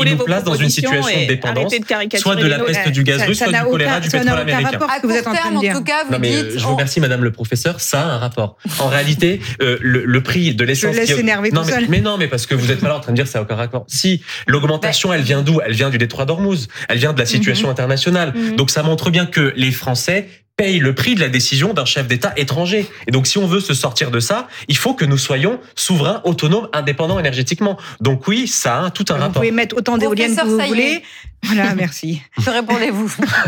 il nous place dans une situation de dépendance, de soit de la peste du gaz russe, soit du choléra du pétrole américain. À court terme, en tout cas, vous non, mais dites... je vous remercie, Madame le professeur, ça a un rapport. En réalité, euh, le, le prix de l'essence... Je laisse qui... énerver non, tout mais, seul. mais non, mais parce que vous êtes pas là en train de dire que ça n'a aucun rapport. Si, l'augmentation, elle vient d'où? Elle vient du détroit d'Ormuz, elle vient de la situation mm-hmm. internationale. Mm-hmm. Donc ça montre bien que les Français paye le prix de la décision d'un chef d'État étranger. Et donc, si on veut se sortir de ça, il faut que nous soyons souverains, autonomes, indépendants énergétiquement. Donc oui, ça a tout un vous rapport. Vous pouvez mettre autant d'éoliennes que vous voulez. Voilà, merci. Que répondez-vous?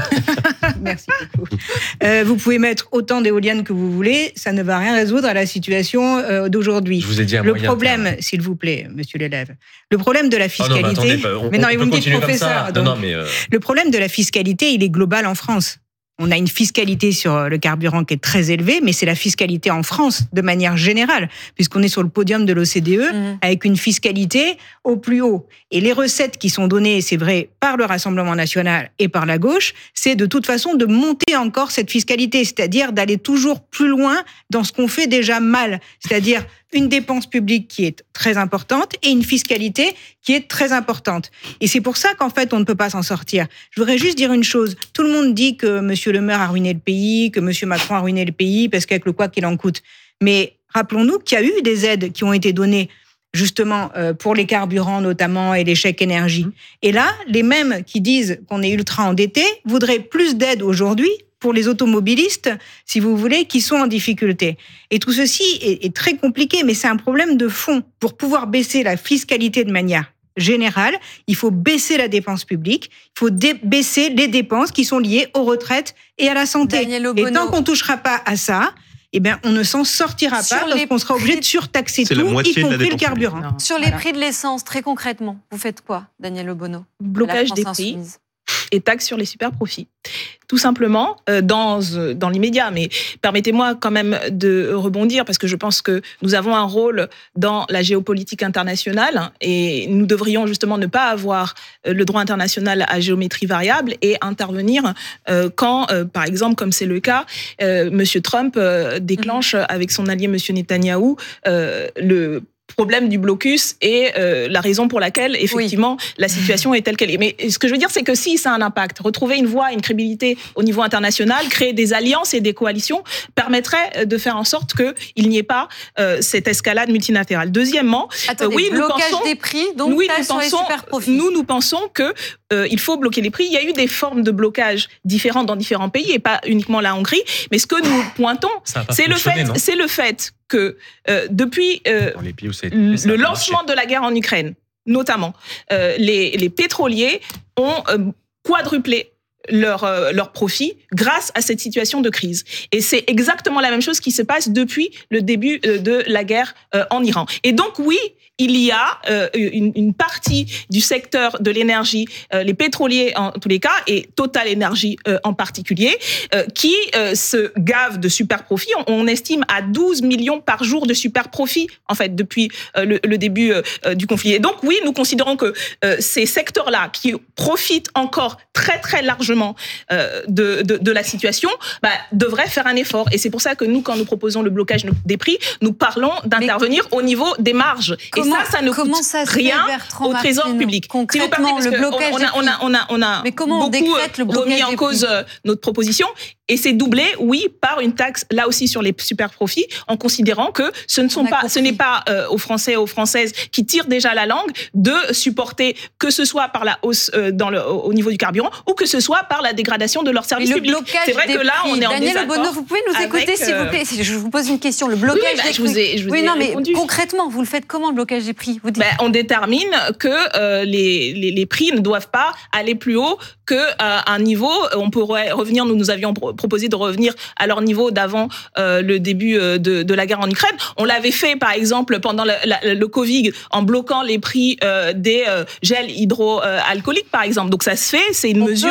Merci beaucoup. Euh, vous pouvez mettre autant d'éoliennes que vous voulez, ça ne va rien résoudre à la situation euh, d'aujourd'hui. Je vous ai dit un le moyen problème, terme. S'il vous plaît, monsieur l'élève, le problème de la fiscalité... Oh non, mais attendez, on, mais non, on et vous me dites professeur. Donc, non, non, mais euh... Le problème de la fiscalité, il est global en France. On a une fiscalité sur le carburant qui est très élevée, mais c'est la fiscalité en France de manière générale, puisqu'on est sur le podium de l'O C D E mmh. avec une fiscalité au plus haut. Et les recettes qui sont données, c'est vrai, par le Rassemblement national et par la gauche, c'est de toute façon de monter encore cette fiscalité, c'est-à-dire d'aller toujours plus loin dans ce qu'on fait déjà mal, c'est-à-dire une dépense publique qui est très importante et une fiscalité qui est très importante. Et c'est pour ça qu'en fait, on ne peut pas s'en sortir. Je voudrais juste dire une chose. Tout le monde dit que M. Le Maire a ruiné le pays, que M. Macron a ruiné le pays, parce qu'avec le quoi qu'il en coûte. Mais rappelons-nous qu'il y a eu des aides qui ont été données justement pour les carburants notamment et les chèques énergie. Et là, les mêmes qui disent qu'on est ultra endettés voudraient plus d'aide aujourd'hui pour les automobilistes, si vous voulez, qui sont en difficulté. Et tout ceci est, est très compliqué, mais c'est un problème de fond. Pour pouvoir baisser la fiscalité de manière générale, il faut baisser la dépense publique, il faut dé- baisser les dépenses qui sont liées aux retraites et à la santé. Et tant qu'on ne touchera pas à ça, eh bien, on ne s'en sortira Sur pas parce qu'on sera obligé de surtaxer C'est tout, la y compris le carburant. Non. Sur les voilà. prix de l'essence, très concrètement, vous faites quoi, Daniel Obono? Blocage des prix et taxes sur les super profits. Tout simplement, euh, dans, dans l'immédiat. Mais permettez-moi quand même de rebondir, parce que je pense que nous avons un rôle dans la géopolitique internationale et nous devrions justement ne pas avoir le droit international à géométrie variable et intervenir euh, quand, euh, par exemple, comme c'est le cas, euh, M. Trump euh, déclenche avec son allié M. Netanyahou euh, le problème du blocus et euh, la raison pour laquelle, effectivement, oui. la situation est telle qu'elle est. Mais ce que je veux dire, c'est que si ça a un impact, retrouver une voie, une crédibilité au niveau international, créer des alliances et des coalitions permettrait de faire en sorte qu'il n'y ait pas euh, cette escalade multilatérale. Deuxièmement, Attendez, euh, oui, nous blocage pensons, des prix, donc oui, nous nous pensons, pensons, les super profits. Nous, nous pensons que euh, il faut bloquer les prix. Il y a eu des formes de blocage différentes dans différents pays et pas uniquement la Hongrie. Mais ce que nous pointons, c'est le fait, c'est le fait que euh, depuis euh, le, le lancement de la guerre en Ukraine, notamment, euh, les, les pétroliers ont euh, quadruplé leurs euh, leur profits grâce à cette situation de crise. Et c'est exactement la même chose qui se passe depuis le début euh, de la guerre euh, en Iran. Et donc oui, il y a euh, une, une partie du secteur de l'énergie, euh, les pétroliers en tous les cas, et Total Energy euh, en particulier, euh, qui euh, se gavent de super profits. On, on estime à douze millions par jour de super profits, en fait, depuis euh, le, le début euh, du conflit. Et donc, oui, nous considérons que euh, ces secteurs-là, qui profitent encore très, très largement euh, de, de, de la situation, bah, devraient faire un effort. Et c'est pour ça que nous, quand nous proposons le blocage des prix, nous parlons d'intervenir Mais... au niveau des marges. Et Comment, ça, ça ne coûte ça rien au trésor Martine, public. Concrètement, si le blocage on a, on a, on a, on a Mais comment on beaucoup décrète le blocage remis en cause prix notre proposition. Et c'est doublé, oui, par une taxe, là aussi, sur les super profits, en considérant que ce ne sont pas, compris. ce n'est pas euh, aux Français et aux Françaises qui tirent déjà la langue de supporter, que ce soit par la hausse euh, dans le, au niveau du carburant, ou que ce soit par la dégradation de leurs services publics. C'est vrai que là, prix. on est en Daniel désaccord. Obono, vous pouvez nous écouter, avec, s'il vous plaît. Je vous pose une question. Le blocage oui, bah, des je prix. Vous ai, je vous oui, ai non, répondu. mais concrètement, vous le faites comment, le blocage des prix? Vous dites... ben, on détermine que euh, les, les, les prix ne doivent pas aller plus haut qu'à euh, un niveau. On pourrait revenir, nous nous avions proposé de revenir à leur niveau d'avant euh, le début euh, de, de la guerre en Ukraine. On l'avait fait, par exemple, pendant le, la, le Covid, en bloquant les prix euh, des euh, gels hydroalcooliques, par exemple. Donc ça se fait, c'est une on mesure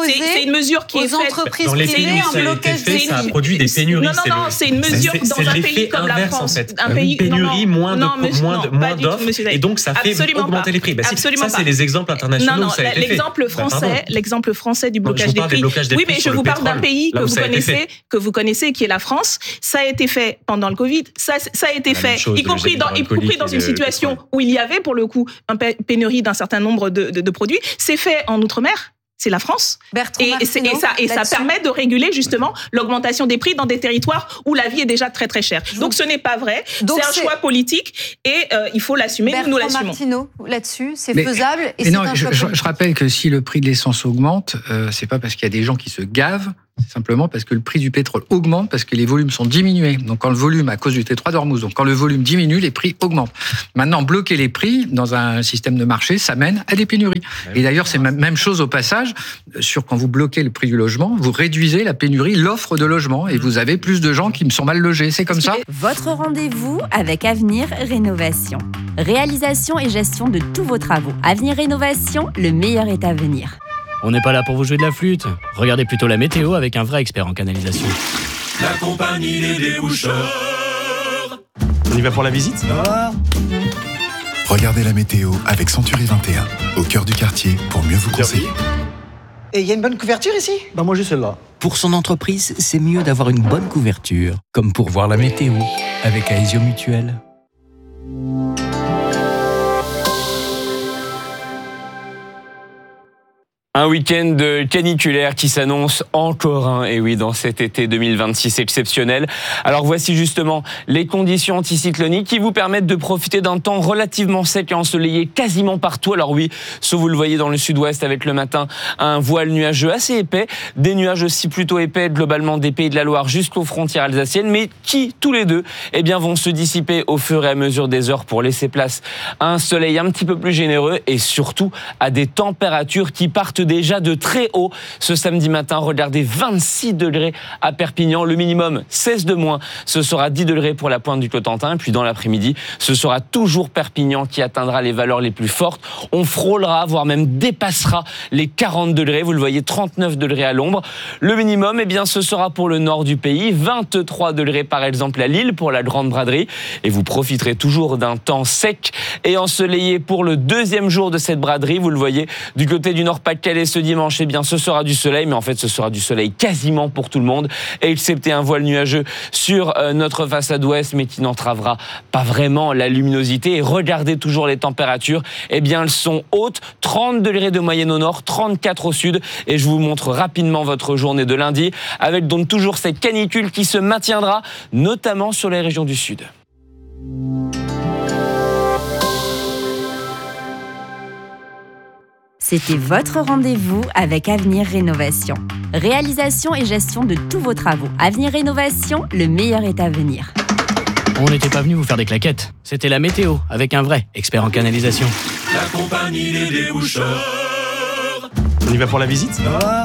imposer c'est, c'est une mesure qui aux est faite entreprises dans les pays privées où un ça a été blocage fait, des ça a prix. produit des pénuries. Non, non, non, c'est une mesure c'est, dans c'est un l'effet pays comme la inverse, France. en fait. Un pays, pénurie, non, non, moins de, non, monsieur, moins de, non, moins pas du d'offres, tout, monsieur Day. et donc ça fait Absolument augmenter pas. les prix. Bah, si, Absolument ça, c'est pas. les exemples internationaux Non, non, où ça a été fait. l'exemple Bah, pardon. français, l'exemple français du Non, je blocage vous des parle des prix. blocages des Oui, prix mais je sur le vous parle d'un pétrole, pays là que où vous ça a été connaissez, fait. que vous connaissez, qui est la France. Ça a été fait pendant le Covid. Ça, ça a été La même fait, chose, y le compris gel dans, y compris hydroalcoolique dans et une le situation pétrole. où il y avait pour le coup une pénurie d'un certain nombre de, de, de produits. C'est fait en outre-mer. C'est la France. Bertrand Et, et, c'est- et ça, et ça là-dessus. permet de réguler justement l'augmentation des prix dans des territoires où la vie est déjà très très chère. Donc ce n'est pas vrai. Donc c'est un c'est- choix politique et euh, il faut l'assumer. Nous, nous Bertrand l'assumons. Martineau, là-dessus, c'est Mais- faisable et Mais c'est non, un je, choix je- politique. je rappelle que si le prix de l'essence augmente, euh, c'est pas parce qu'il y a des gens qui se gavent, c'est simplement parce que le prix du pétrole augmente, parce que les volumes sont diminués. Donc quand le volume, à cause du T trois d'Ormuz, donc quand le volume diminue, les prix augmentent. Maintenant, bloquer les prix dans un système de marché, ça mène à des pénuries. Et d'ailleurs, c'est la même chose au passage, sur quand vous bloquez le prix du logement, vous réduisez la pénurie, l'offre de logement, et vous avez plus de gens qui sont mal logés. C'est comme ça. Votre rendez-vous avec Avenir Rénovation. Réalisation et gestion de tous vos travaux. Avenir Rénovation, le meilleur est à venir. On n'est pas là pour vous jouer de la flûte. Regardez plutôt la météo avec un vrai expert en canalisation. La compagnie des déboucheurs. On y va pour la visite ? Regardez la météo avec Century vingt et un, au cœur du quartier pour mieux vous conseiller. Et il y a une bonne couverture ici ? Bah moi j'ai celle-là. Pour son entreprise, c'est mieux d'avoir une bonne couverture, comme pour voir la météo avec Aesio Mutuel. Un week-end caniculaire qui s'annonce encore un, et oui, dans cet été deux mille vingt-six exceptionnel. Alors voici justement les conditions anticycloniques qui vous permettent de profiter d'un temps relativement sec et ensoleillé quasiment partout. Alors oui, sauf vous le voyez dans le sud-ouest avec le matin un voile nuageux assez épais, des nuages aussi plutôt épais globalement des Pays de la Loire jusqu'aux frontières alsaciennes, mais qui tous les deux eh bien, vont se dissiper au fur et à mesure des heures pour laisser place à un soleil un petit peu plus généreux et surtout à des températures qui partent déjà de très haut ce samedi matin. Regardez, vingt-six degrés à Perpignan, le minimum seize de moins. Ce sera dix degrés pour la pointe du Cotentin. Puis dans l'après-midi, ce sera toujours Perpignan qui atteindra les valeurs les plus fortes. On frôlera, voire même dépassera les quarante degrés. Vous le voyez, trente-neuf degrés à l'ombre. Le minimum, eh bien, ce sera pour le nord du pays, vingt-trois degrés par exemple à Lille pour la Grande Braderie. Et vous profiterez toujours d'un temps sec et ensoleillé pour le deuxième jour de cette braderie. Vous le voyez, du côté du Nord-Pas-de-Calais ce dimanche, eh bien, ce sera du soleil, mais en fait, ce sera du soleil quasiment pour tout le monde, excepté un voile nuageux sur euh, notre façade ouest, mais qui n'entravera pas vraiment la luminosité. Et regardez toujours les températures, eh bien, elles sont hautes, trente degrés de moyenne au nord, trente-quatre au sud, et je vous montre rapidement votre journée de lundi, avec donc toujours cette canicule qui se maintiendra, notamment sur les régions du sud. C'était votre rendez-vous avec Avenir Rénovation. Réalisation et gestion de tous vos travaux. Avenir Rénovation, le meilleur est à venir. On n'était pas venu vous faire des claquettes. C'était la météo avec un vrai expert en canalisation. La compagnie des déboucheurs. On y va pour la visite ?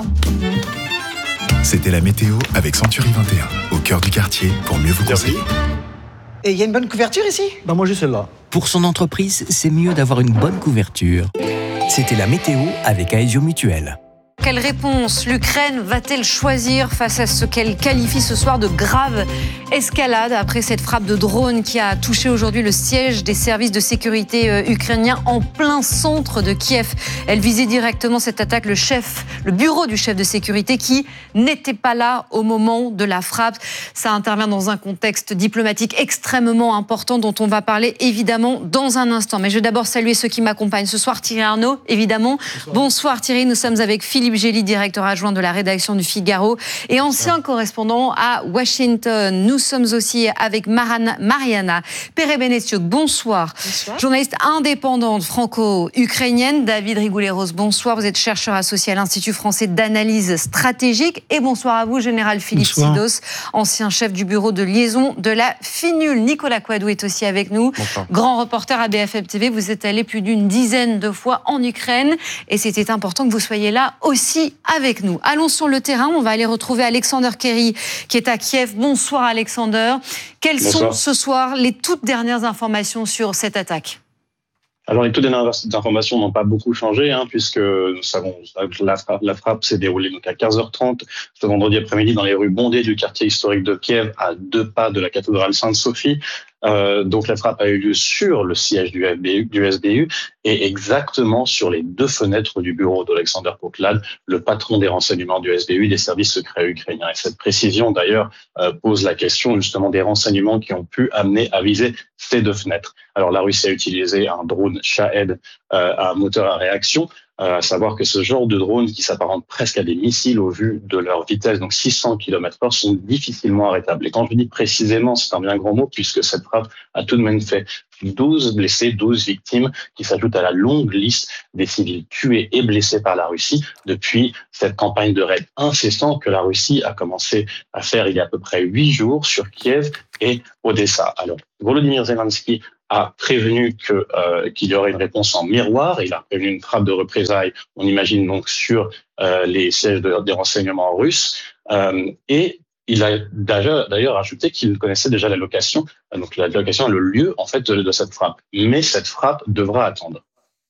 C'était la météo avec Century vingt et un, au cœur du quartier pour mieux vous conseiller. Et il y a une bonne couverture ici ? Bah moi j'ai celle-là. Pour son entreprise, c'est mieux d'avoir une bonne couverture. C'était la météo avec Aesio Mutuel. Quelle réponse l'Ukraine va-t-elle choisir face à ce qu'elle qualifie ce soir de grave escalade après cette frappe de drone qui a touché aujourd'hui le siège des services de sécurité ukrainiens en plein centre de Kiev. Elle visait directement cette attaque le chef, le bureau du chef de sécurité qui n'était pas là au moment de la frappe. Ça intervient dans un contexte diplomatique extrêmement important dont on va parler évidemment dans un instant. Mais je vais d'abord saluer ceux qui m'accompagnent ce soir. Thierry Arnaud, évidemment. Bonsoir, Bonsoir Thierry, nous sommes avec Philippe Gély, directeur adjoint de la rédaction du Figaro et ancien correspondant à Washington. Nous sommes aussi avec Marana, Mariana Perebenestiuk. Bonsoir. Bonsoir. Journaliste indépendante franco-ukrainienne. David Rigoulet-Rose, bonsoir. Vous êtes chercheur associé à l'Institut français d'analyse stratégique. Et bonsoir à vous, général Philippe bonsoir. Sidos, ancien chef du bureau de liaison de la FINUL. Nicolas Coadou est aussi avec nous. Bonsoir. Grand reporter à B F M T V. Vous êtes allé plus d'une dizaine de fois en Ukraine et c'était important que vous soyez là aussi avec nous. Allons sur le terrain, on va aller retrouver Alexander Kerry qui est à Kiev. Bonsoir Alexander. Quelles Bonsoir. sont ce soir les toutes dernières informations sur cette attaque ? Alors, les toutes dernières informations n'ont pas beaucoup changé, hein, puisque nous savons que la frappe, la frappe s'est déroulée donc à quinze heures trente ce vendredi après-midi dans les rues bondées du quartier historique de Kiev, à deux pas de la cathédrale Sainte-Sophie. Euh, donc, la frappe a eu lieu sur le siège du, F B U, du S B U et exactement sur les deux fenêtres du bureau d'Alexander Poklad, le patron des renseignements du S B U, des services secrets ukrainiens. Et cette précision, d'ailleurs, euh, pose la question justement des renseignements qui ont pu amener à viser ces deux fenêtres. Alors, la Russie a utilisé un drone Shahed euh, à moteur à réaction, euh, à savoir que ce genre de drone qui s'apparente presque à des missiles au vu de leur vitesse, donc six cents kilomètres heure, sont difficilement arrêtables. Et quand je dis précisément, c'est un bien grand mot, puisque cette frappe a tout de même fait douze blessés, douze victimes, qui s'ajoutent à la longue liste des civils tués et blessés par la Russie depuis cette campagne de raid incessant que la Russie a commencé à faire il y a à peu près huit jours sur Kiev et Odessa. Alors, Volodymyr Zelensky a prévenu que, euh, qu'il y aurait une réponse en miroir. Il a prévenu une frappe de représailles, on imagine donc, sur euh, les sièges de, des renseignements russes. Euh, et il a d'ailleurs, d'ailleurs ajouté qu'il connaissait déjà la location, donc la location, le lieu en fait de, de cette frappe. Mais cette frappe devra attendre.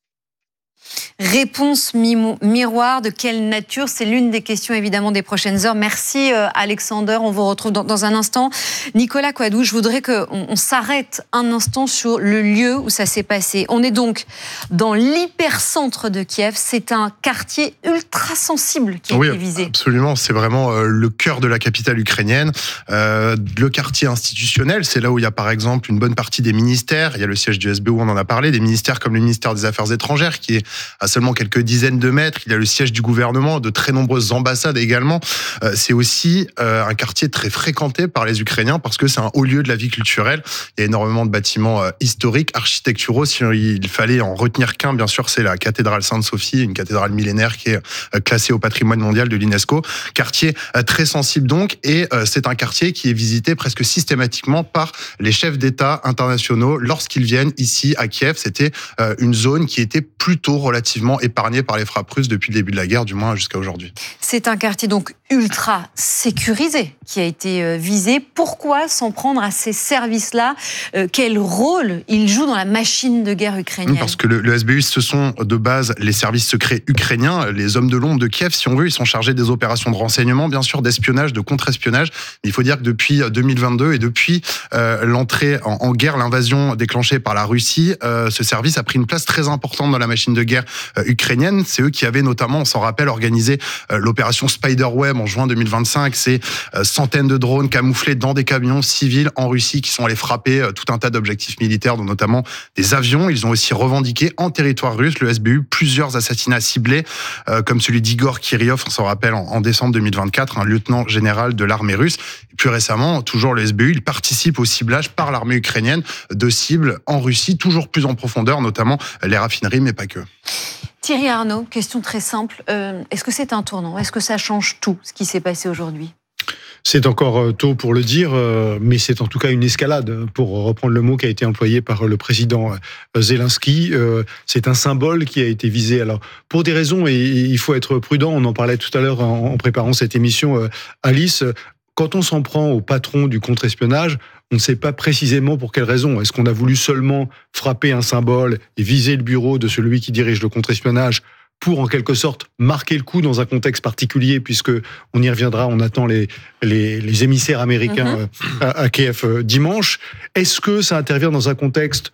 Réponse mi- miroir, de quelle nature? C'est l'une des questions évidemment des prochaines heures. Merci euh, Alexander, on vous retrouve dans, dans un instant. Nicolas Coadou, je voudrais qu'on on s'arrête un instant sur le lieu où ça s'est passé. On est donc dans l'hypercentre de Kiev, c'est un quartier ultra sensible qui a oui, été visé. Absolument, c'est vraiment euh, le cœur de la capitale ukrainienne. Euh, le quartier institutionnel, c'est là où il y a par exemple une bonne partie des ministères, il y a le siège du S B U, on en a parlé, des ministères comme le ministère des Affaires étrangères qui est à seulement quelques dizaines de mètres. Il y a le siège du gouvernement, de très nombreuses ambassades également. Euh, c'est aussi euh, un quartier très fréquenté par les Ukrainiens parce que c'est un haut lieu de la vie culturelle. Il y a énormément de bâtiments euh, historiques, architecturaux. Si il fallait en retenir qu'un, bien sûr, c'est la cathédrale Sainte-Sophie, une cathédrale millénaire qui est euh, classée au patrimoine mondial de l'UNESCO. Quartier euh, très sensible donc, et euh, c'est un quartier qui est visité presque systématiquement par les chefs d'État internationaux lorsqu'ils viennent ici à Kiev. C'était euh, une zone qui était plutôt relativement épargné par les frappes russes depuis le début de la guerre, du moins jusqu'à aujourd'hui. C'est un quartier donc ultra sécurisé qui a été visé. Pourquoi s'en prendre à ces services-là? euh, Quel rôle ils jouent dans la machine de guerre ukrainienne? Parce que le, le S B U, ce sont de base les services secrets ukrainiens, les hommes de l'ombre de Kiev, si on veut. Ils sont chargés des opérations de renseignement, bien sûr, d'espionnage, de contre-espionnage. Mais il faut dire que depuis deux mille vingt-deux et depuis euh, l'entrée en, en guerre, l'invasion déclenchée par la Russie, euh, ce service a pris une place très importante dans la machine de guerre ukrainienne. C'est eux qui avaient notamment, on s'en rappelle, organisé euh, l'opération Spiderweb en juin deux mille vingt-cinq. C'est euh, centaines de drones camouflés dans des camions civils en Russie qui sont allés frapper euh, tout un tas d'objectifs militaires, dont notamment des avions. Ils ont aussi revendiqué en territoire russe, le S B U, plusieurs assassinats ciblés, euh, comme celui d'Igor Kirillov, on s'en rappelle, en, en décembre deux mille vingt-quatre, un lieutenant général de l'armée russe. Et plus récemment, toujours le S B U, il participe au ciblage par l'armée ukrainienne de cibles en Russie, toujours plus en profondeur, notamment les raffineries, mais pas que. Thierry Arnaud, question très simple. Euh, est-ce que c'est un tournant? Est-ce que ça change tout, ce qui s'est passé aujourd'hui? C'est encore tôt pour le dire, mais c'est en tout cas une escalade, pour reprendre le mot qui a été employé par le président Zelensky. C'est un symbole qui a été visé. Alors, pour des raisons, et il faut être prudent, on en parlait tout à l'heure en préparant cette émission, Alice, quand on s'en prend au patron du contre-espionnage, on ne sait pas précisément pour quelle raison. Est-ce qu'on a voulu seulement frapper un symbole et viser le bureau de celui qui dirige le contre-espionnage pour, en quelque sorte, marquer le coup dans un contexte particulier, puisque on y reviendra, on attend les, les, les émissaires américains mm-hmm. à, à Kiev dimanche. Est-ce que ça intervient dans un contexte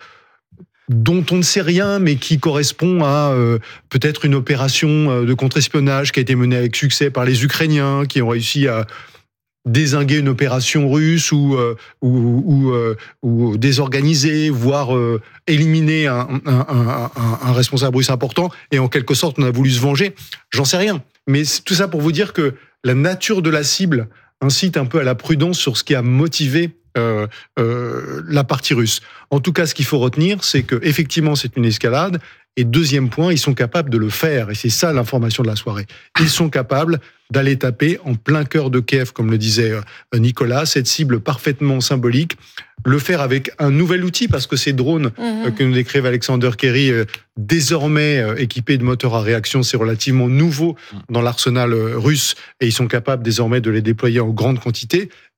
dont on ne sait rien, mais qui correspond à euh, peut-être une opération de contre-espionnage qui a été menée avec succès par les Ukrainiens, qui ont réussi à dézinguer une opération russe ou, euh, ou, ou, euh, ou désorganiser, voire euh, éliminer un, un, un, un responsable russe important, et en quelque sorte on a voulu se venger, j'en sais rien. Mais c'est tout ça pour vous dire que la nature de la cible incite un peu à la prudence sur ce qui a motivé euh, euh, la partie russe. En tout cas, ce qu'il faut retenir, c'est que effectivement c'est une escalade, et deuxième point, ils sont capables de le faire, et c'est ça l'information de la soirée. Ils sont capables d'aller taper en plein cœur de Kiev, comme le disait Nicolas, cette cible parfaitement symbolique, le faire avec un nouvel outil, parce que ces drones mmh. que nous décrivent Alexander Kerry, désormais équipés de moteurs à réaction, c'est relativement nouveau dans l'arsenal russe, et ils sont capables désormais de les déployer en grande quantité.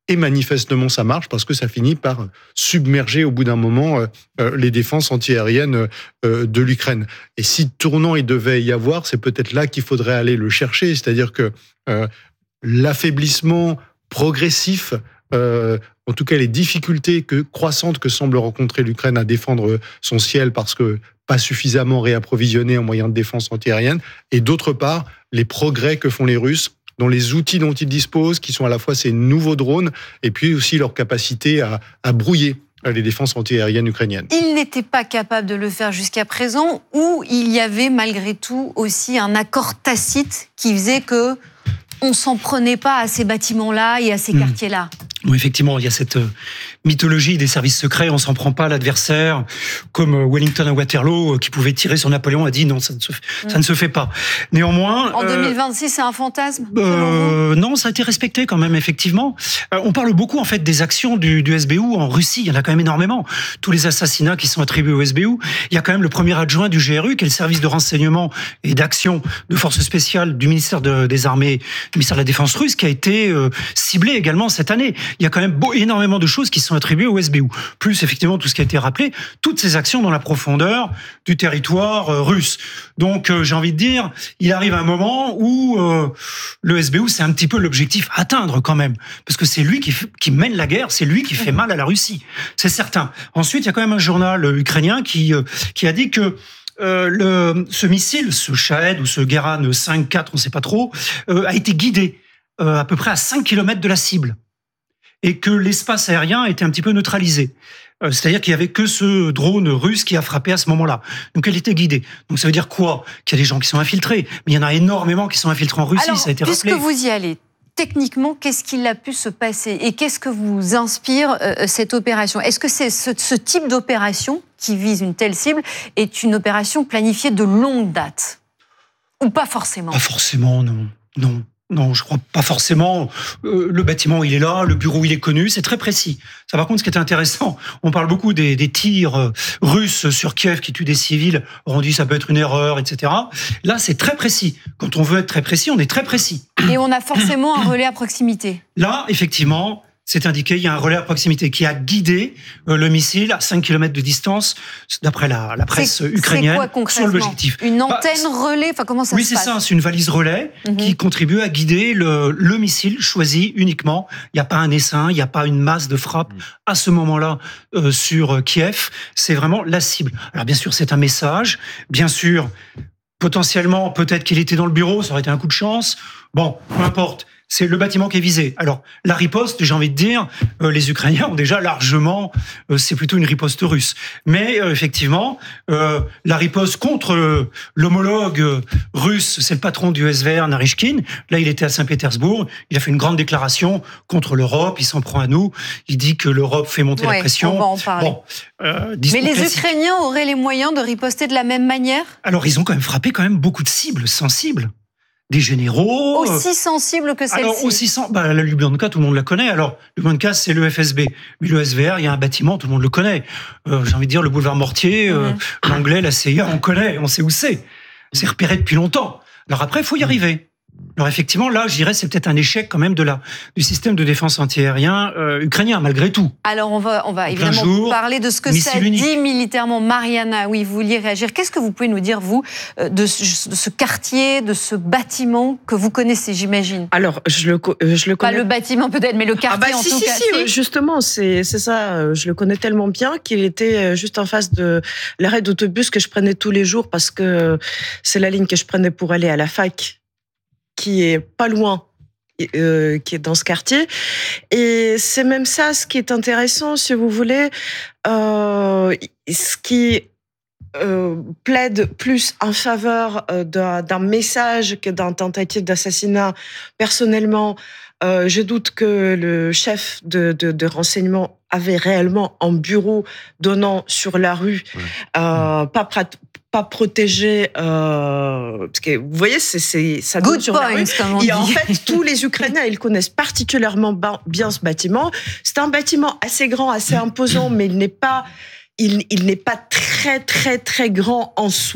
Et manifestement, ça marche parce que ça finit par submerger au bout d'un moment euh, les défenses antiaériennes euh, de l'Ukraine. Et si tournant il devait y avoir, c'est peut-être là qu'il faudrait aller le chercher. C'est-à-dire que euh, l'affaiblissement progressif, euh, en tout cas les difficultés que, croissantes que semble rencontrer l'Ukraine à défendre son ciel parce que pas suffisamment réapprovisionné en moyens de défense antiaérienne, et d'autre part, les progrès que font les Russes dans les outils dont ils disposent, qui sont à la fois ces nouveaux drones, et puis aussi leur capacité à, à brouiller les défenses antiaériennes ukrainiennes. Ils n'étaient pas capables de le faire jusqu'à présent, ou il y avait malgré tout aussi un accord tacite qui faisait que on s'en prenait pas à ces bâtiments-là et à ces mmh. quartiers-là? Bon, effectivement, il y a cette euh, mythologie des services secrets, on s'en prend pas à l'adversaire, comme euh, Wellington à Waterloo, euh, qui pouvait tirer sur Napoléon, a dit non, ça ne se, mmh. ça ne se fait pas. Néanmoins... En euh, deux mille vingt-six, c'est un fantasme euh, Non, ça a été respecté quand même, effectivement. Euh, on parle beaucoup, en fait, des actions du, du S B U en Russie, il y en a quand même énormément. Tous les assassinats qui sont attribués au S B U. Il y a quand même le premier adjoint du G R U, qui est le service de renseignement et d'action de forces spéciales du ministère de, des Armées, du ministère de la Défense russe, qui a été euh, ciblé également cette année. Il y a quand même beau, énormément de choses qui sont attribuées au S B U. Plus, effectivement, tout ce qui a été rappelé, toutes ces actions dans la profondeur du territoire euh, russe. Donc, euh, j'ai envie de dire, il arrive un moment où euh, le S B U, c'est un petit peu l'objectif à atteindre quand même. Parce que c'est lui qui, qui mène la guerre, c'est lui qui fait mal à la Russie. C'est certain. Ensuite, il y a quand même un journal ukrainien qui, euh, qui a dit que Euh, le, ce missile, ce Shahed ou ce Geran cinq quatre, on ne sait pas trop, euh, a été guidé euh, à peu près à cinq kilomètres de la cible et que l'espace aérien était un petit peu neutralisé. Euh, c'est-à-dire qu'il n'y avait que ce drone russe qui a frappé à ce moment-là. Donc elle était guidée. Donc ça veut dire quoi? Qu'il y a des gens qui sont infiltrés. Mais il y en a énormément qui sont infiltrés en Russie, Alors, ça a été puisque rappelé. vous y allez, techniquement, qu'est-ce qu'il a pu se passer et qu'est-ce que vous inspire euh, cette opération? Est-ce que c'est ce, ce type d'opération qui vise une telle cible est une opération planifiée de longue date? Ou pas forcément? Pas forcément, non. Non. Non, je crois pas forcément. Euh, le bâtiment, il est là, le bureau, il est connu, c'est très précis. Ça, par contre, ce qui est intéressant, on parle beaucoup des, des tirs euh, russes sur Kiev qui tuent des civils. On dit ça peut être une erreur, et cetera. Là, c'est très précis. Quand on veut être très précis, on est très précis. Et on a forcément un relais à proximité. Là, effectivement, c'est indiqué, il y a un relais à proximité qui a guidé euh, le missile à cinq kilomètres de distance, d'après la, la presse c'est, ukrainienne, c'est quoi, concrètement, sur l'objectif. Une antenne bah, relais, enfin comment ça oui, se passe? Oui, c'est ça, c'est une valise relais mm-hmm. qui contribue à guider le, le missile choisi uniquement. Il n'y a pas un essaim, il n'y a pas une masse de frappe mm. à ce moment-là euh, sur Kiev. C'est vraiment la cible. Alors bien sûr, c'est un message. Bien sûr, potentiellement, peut-être qu'il était dans le bureau, ça aurait été un coup de chance. Bon, peu importe. C'est le bâtiment qui est visé. Alors, la riposte, j'ai envie de dire, euh, les Ukrainiens ont déjà largement, euh, c'est plutôt une riposte russe. Mais euh, effectivement, euh, la riposte contre euh, l'homologue euh, russe, c'est le patron du S V R, Naryshkin. Là, il était à Saint-Pétersbourg. Il a fait une grande déclaration contre l'Europe. Il s'en prend à nous. Il dit que l'Europe fait monter ouais, la pression. On va en parler. Bon, euh, Mais les classique. Ukrainiens auraient les moyens de riposter de la même manière? Alors, ils ont quand même frappé quand même beaucoup de cibles sensibles. Des généraux. Aussi sensibles que celle-ci. Alors, aussi sen... bah, la Lubyanka, tout le monde la connaît. Alors, Lubyanka, c'est le F S B. Mais le S V R, il y a un bâtiment, tout le monde le connaît. Euh, j'ai envie de dire, le boulevard Mortier, mm-hmm. euh, l'anglais, la C I A, on connaît, on sait où c'est. C'est repéré depuis longtemps. Alors après, il faut y arriver. Alors effectivement, là, je dirais, c'est peut-être un échec quand même de la, du système de défense antiaérien euh, ukrainien, malgré tout. Alors on va, on va évidemment jour, parler de ce que ça unique. dit militairement. Mariana, oui, vous vouliez réagir. Qu'est-ce que vous pouvez nous dire, vous, de ce, de ce quartier, de ce bâtiment que vous connaissez, j'imagine? Alors, je le, je le connais... Pas le bâtiment peut-être, mais le quartier ah bah, en si, tout si, cas. Si, justement, c'est, c'est ça. Je le connais tellement bien qu'il était juste en face de l'arrêt d'autobus que je prenais tous les jours parce que c'est la ligne que je prenais pour aller à la fac, qui est pas loin, euh, qui est dans ce quartier. Et c'est même ça, ce qui est intéressant, si vous voulez, euh, ce qui euh, plaide plus en faveur euh, d'un, d'un message que d'un tentative d'assassinat. Personnellement, euh, je doute que le chef de, de, de renseignement avait réellement un bureau donnant sur la rue, ouais. euh, pas prat- pas protégé, euh, parce que vous voyez, c'est, c'est ça donne sur la rue. Et en fait, tous les Ukrainiens, ils connaissent particulièrement bien ce bâtiment. C'est un bâtiment assez grand, assez imposant, mais il n'est pas, il, il n'est pas très très très grand en soi.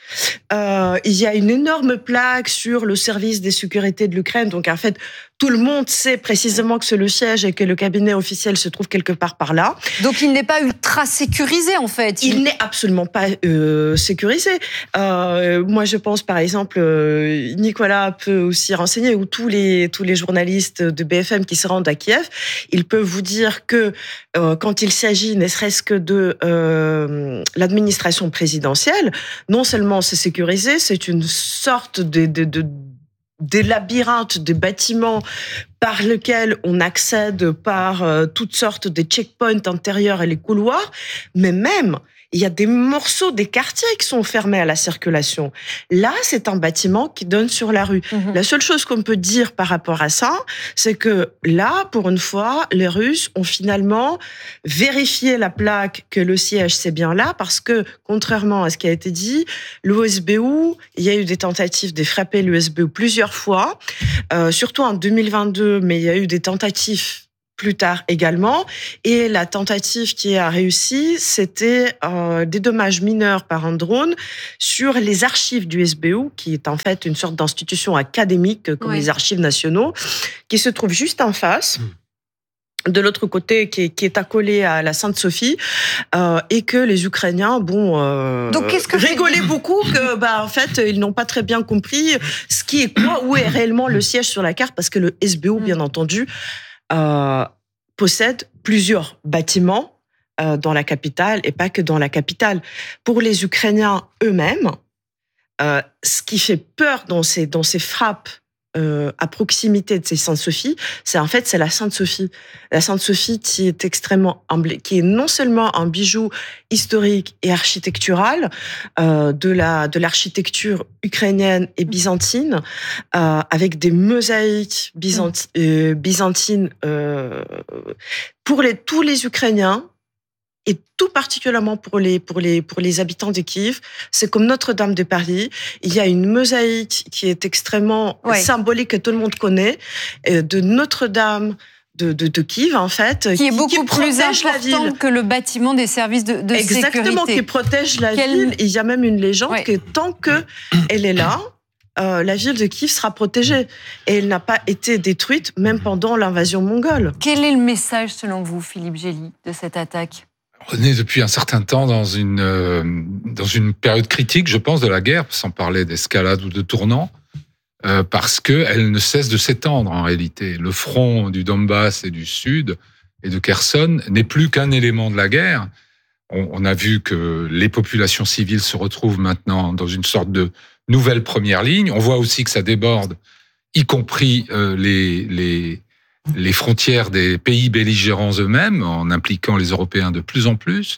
Euh, il y a une énorme plaque sur le service des sécurités de l'Ukraine. Donc, en fait, tout le monde sait précisément que c'est le siège et que le cabinet officiel se trouve quelque part par là. Donc, il n'est pas ultra sécurisé, en fait. Il, il n'est absolument pas euh, sécurisé. Euh, moi, je pense, par exemple, euh, Nicolas peut aussi renseigner, ou tous les, tous les journalistes de B F M qui se rendent à Kiev, ils peuvent vous dire que euh, quand il s'agit, ne serait-ce que de euh, l'administration présidentielle, non seulement c'est sécurisé, c'est une sorte de... de, de des labyrinthes de bâtiments par lesquels on accède par euh, toutes sortes de checkpoints intérieurs et les couloirs, mais même il y a des morceaux des quartiers qui sont fermés à la circulation. Là, c'est un bâtiment qui donne sur la rue. Mmh. La seule chose qu'on peut dire par rapport à ça, c'est que là, pour une fois, les Russes ont finalement vérifié la plaque que le siège, c'est bien là, parce que, contrairement à ce qui a été dit, l'U S B U, il y a eu des tentatives de frapper l'U S B U plusieurs fois, euh, surtout en deux mille vingt-deux, mais il y a eu des tentatives plus tard également. Et la tentative qui a réussi, c'était euh, des dommages mineurs par un drone sur les archives du S B U, qui est en fait une sorte d'institution académique comme oui. les archives nationaux, qui se trouve juste en face. Mmh. De l'autre côté, qui est, qui est accolé à la Sainte-Sophie, euh, et que les Ukrainiens, bon, euh, Donc, qu'est-ce que rigolaient beaucoup que, bah, en fait, ils n'ont pas très bien compris ce qui est quoi, où est réellement le siège sur la carte, parce que le S B U, mmh. bien entendu, Euh, possède plusieurs bâtiments euh, dans la capitale et pas que dans la capitale. Pour les Ukrainiens eux-mêmes, euh, ce qui fait peur dans ces, dans ces frappes euh, à proximité de ces Sainte-Sophie, c'est en fait c'est la Sainte-Sophie. La Sainte-Sophie qui est extrêmement emblé- qui est non seulement un bijou historique et architectural euh, de la de l'architecture ukrainienne et byzantine, euh, avec des mosaïques byzanti- euh, byzantines euh, pour les tous les Ukrainiens. Et tout particulièrement pour les, pour les, pour les habitants de Kiev, c'est comme Notre-Dame de Paris. Il y a une mosaïque qui est extrêmement ouais. symbolique, que tout le monde connaît, de Notre-Dame de, de, de Kiev, en fait. Qui est qui, beaucoup qui plus importante que le bâtiment des services de, de Exactement, sécurité. Exactement, qui protège la Quelle... ville. Il y a même une légende ouais. que tant qu'elle est là, Euh, la ville de Kiev sera protégée. Et elle n'a pas été détruite, même pendant l'invasion mongole. Quel est le message, selon vous, Philippe Gély, de cette attaque ? On est depuis un certain temps dans une, euh, dans une période critique, je pense, de la guerre, sans parler d'escalade ou de tournant, euh, parce qu'elle ne cesse de s'étendre, en réalité. Le front du Donbass et du Sud, et de Kherson, n'est plus qu'un élément de la guerre. On, on a vu que les populations civiles se retrouvent maintenant dans une sorte de nouvelle première ligne. On voit aussi que ça déborde, y compris euh, les... les les frontières des pays belligérants eux-mêmes, en impliquant les Européens de plus en plus.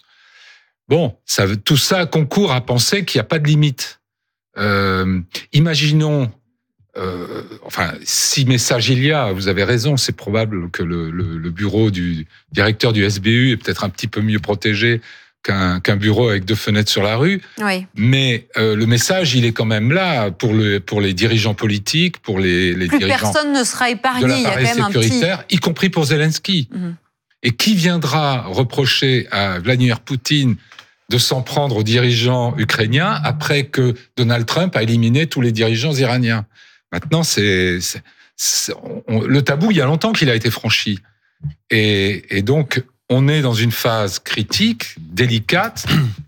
Bon, ça, tout ça concourt à penser qu'il n'y a pas de limite. Euh, imaginons, euh, enfin, si message il y a, vous avez raison, c'est probable que le, le, le bureau du directeur du S B U est peut-être un petit peu mieux protégé qu'un, qu'un bureau avec deux fenêtres sur la rue. Oui. Mais euh, le message, il est quand même là pour, le, pour les dirigeants politiques, pour les, les Plus dirigeants personne ne sera épargné. de l'appareil il y a quand même sécuritaire, un petit... y compris pour Zelensky. Mmh. Et qui viendra reprocher à Vladimir Poutine de s'en prendre aux dirigeants ukrainiens après que Donald Trump a éliminé tous les dirigeants iraniens? Maintenant, c'est, c'est, c'est on, le tabou, il y a longtemps qu'il a été franchi. Et, et donc, on est dans une phase critique, délicate,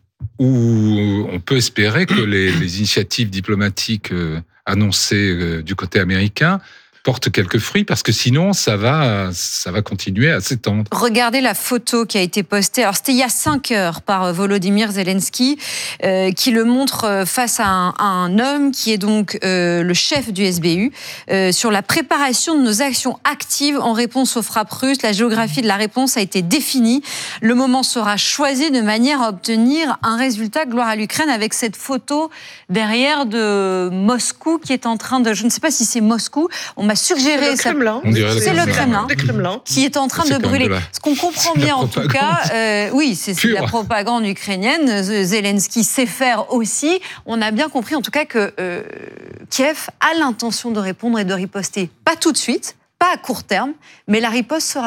où on peut espérer que les, les initiatives diplomatiques annoncées du côté américain porte quelques fruits, parce que sinon, ça va, ça va continuer à s'étendre. Regardez la photo qui a été postée. Alors, c'était il y a cinq heures par Volodymyr Zelensky, euh, qui le montre face à un, à un homme qui est donc euh, le chef du S B U, euh, sur la préparation de nos actions actives en réponse aux frappes russes. La géographie de la réponse a été définie. Le moment sera choisi de manière à obtenir un résultat, gloire à l'Ukraine, avec cette photo derrière de Moscou qui est en train de... Je ne sais pas si c'est Moscou. On m'a suggéré... C'est le Kremlin. Ça, c'est, c'est le Kremlin, le Kremlin qui est en train c'est de brûler. De la... Ce qu'on comprend bien, en tout cas, euh, oui, c'est, c'est de la propagande ukrainienne. Zelensky sait faire aussi. On a bien compris, en tout cas, que euh, Kiev a l'intention de répondre et de riposter. Pas tout de suite, pas à court terme, mais la riposte sera là.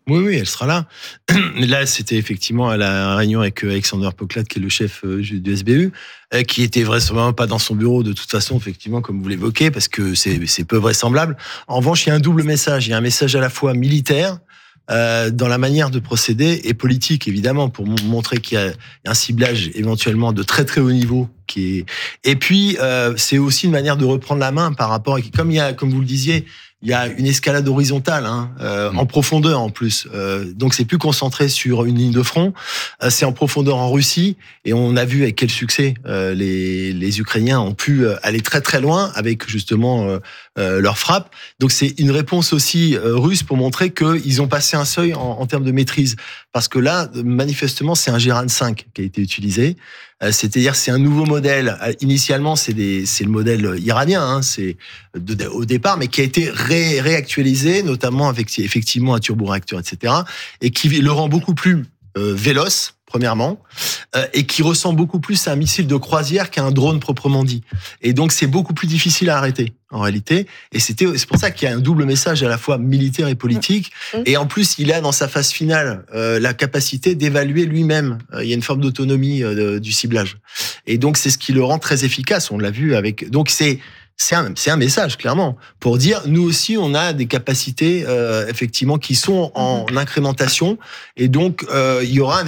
Oui, oui, elle sera là. Là, c'était effectivement à la réunion avec Alexander Poklat, qui est le chef du S B U, qui était vraisemblablement pas dans son bureau de toute façon, effectivement, comme vous l'évoquez, parce que c'est, c'est peu vraisemblable. En revanche, il y a un double message. Il y a un message à la fois militaire, euh, dans la manière de procéder, et politique, évidemment, pour montrer qu'il y a un ciblage éventuellement de très très haut niveau. Qui est... Et puis, euh, c'est aussi une manière de reprendre la main par rapport à... Comme il y a, comme vous le disiez, il y a une escalade horizontale, hein, euh, mmh. en profondeur en plus. Euh, donc c'est plus concentré sur une ligne de front, euh, c'est en profondeur en Russie. Et on a vu avec quel succès euh, les, les Ukrainiens ont pu aller très très loin avec justement euh, euh, leur frappe. Donc c'est une réponse aussi euh, russe pour montrer qu'ils ont passé un seuil en, en termes de maîtrise. Parce que là, manifestement, c'est un Gérand cinq qui a été utilisé. C'est-à-dire, c'est un nouveau modèle. Initialement, c'est, des, c'est le modèle iranien, hein, c'est de, de, au départ, mais qui a été ré, réactualisé, notamment avec effectivement un turboréacteur, et cetera, et qui le rend beaucoup plus euh, véloce, premièrement, euh, et qui ressemble beaucoup plus à un missile de croisière qu'à un drone proprement dit. Et donc, c'est beaucoup plus difficile à arrêter, en réalité. Et c'était, c'est pour ça qu'il y a un double message à la fois militaire et politique. Et en plus, il a dans sa phase finale euh, la capacité d'évaluer lui-même. Euh, il y a une forme d'autonomie euh, du ciblage. Et donc, c'est ce qui le rend très efficace. On l'a vu avec... Donc, c'est... C'est un, c'est un message, clairement, pour dire, nous aussi, on a des capacités, euh, effectivement, qui sont en incrémentation. Et donc, euh, il y aura un